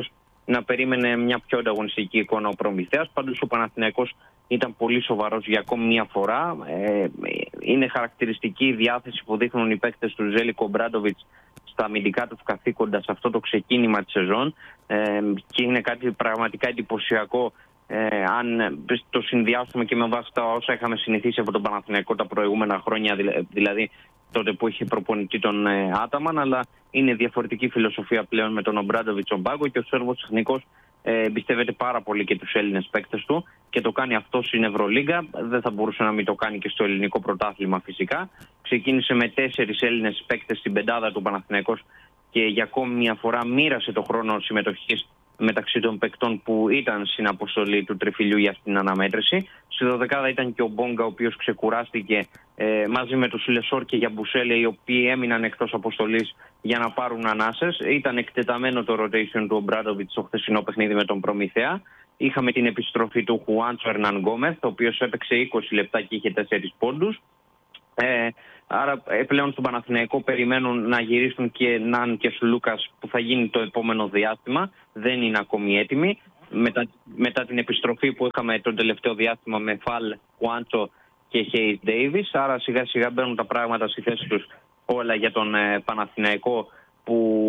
να περίμενε μια πιο ανταγωνιστική εικόνα ο Προμηθέας. Πάντως ο Παναθηναϊκός ήταν πολύ σοβαρός για ακόμη μια φορά. Είναι χαρακτηριστική η διάθεση που δείχνουν οι παίκτες του Ζέλικο Ομπράντοβιτς στα αμυντικά τους καθήκοντα σε αυτό το ξεκίνημα της σεζόν, και είναι κάτι πραγματικά εντυπωσιακό αν το συνδυάσουμε και με βάση τα όσα είχαμε συνηθίσει από τον Παναθηναϊκό τα προηγούμενα χρόνια, δηλαδή τότε που είχε προπονητή τον Άταμαν, αλλά είναι διαφορετική φιλοσοφία πλέον με τον Ομπράντοβιτς στον πάγκο και ο Σέρβος τεχνικός εμπιστεύεται πάρα πολύ και τους Έλληνες παίκτες του και το κάνει αυτό στην Ευρωλίγκα. Δεν θα μπορούσε να μην το κάνει και στο ελληνικό πρωτάθλημα φυσικά. Ξεκίνησε με 4 Έλληνες παίκτες στην πεντάδα του Παναθηναϊκός και για ακόμη μια φορά μοίρασε το χρόνο συμμετοχής μεταξύ των παικτών που ήταν στην αποστολή του τριφυλιού για αυτήν την αναμέτρηση. Στη 12η ήταν και ο Μπόγκα, ο οποίος ξεκουράστηκε μαζί με τους Λεσόρ και Γιαμπουσέλε, οι οποίοι έμειναν εκτός αποστολής για να πάρουν ανάσες. Ήταν εκτεταμένο το rotation του Ομπράντοβιτς στο χθεσινό παιχνίδι με τον Προμηθέα. Είχαμε την επιστροφή του Χουάντσο Ερναν Γκόμεθ, ο οποίος έπαιξε 20 λεπτά και είχε 4 πόντους. Άρα πλέον στον Παναθηναϊκό περιμένουν να γυρίσουν και Ναν και Σουλούκας, που θα γίνει το επόμενο διάστημα. Δεν είναι ακόμη έτοιμοι. Μετά την επιστροφή που είχαμε το τελευταίο διάστημα με Φαλ, Χουάντσο και Χέις Ντέιβις. Άρα σιγά σιγά μπαίνουν τα πράγματα στη θέση τους όλα για τον Παναθηναϊκό, που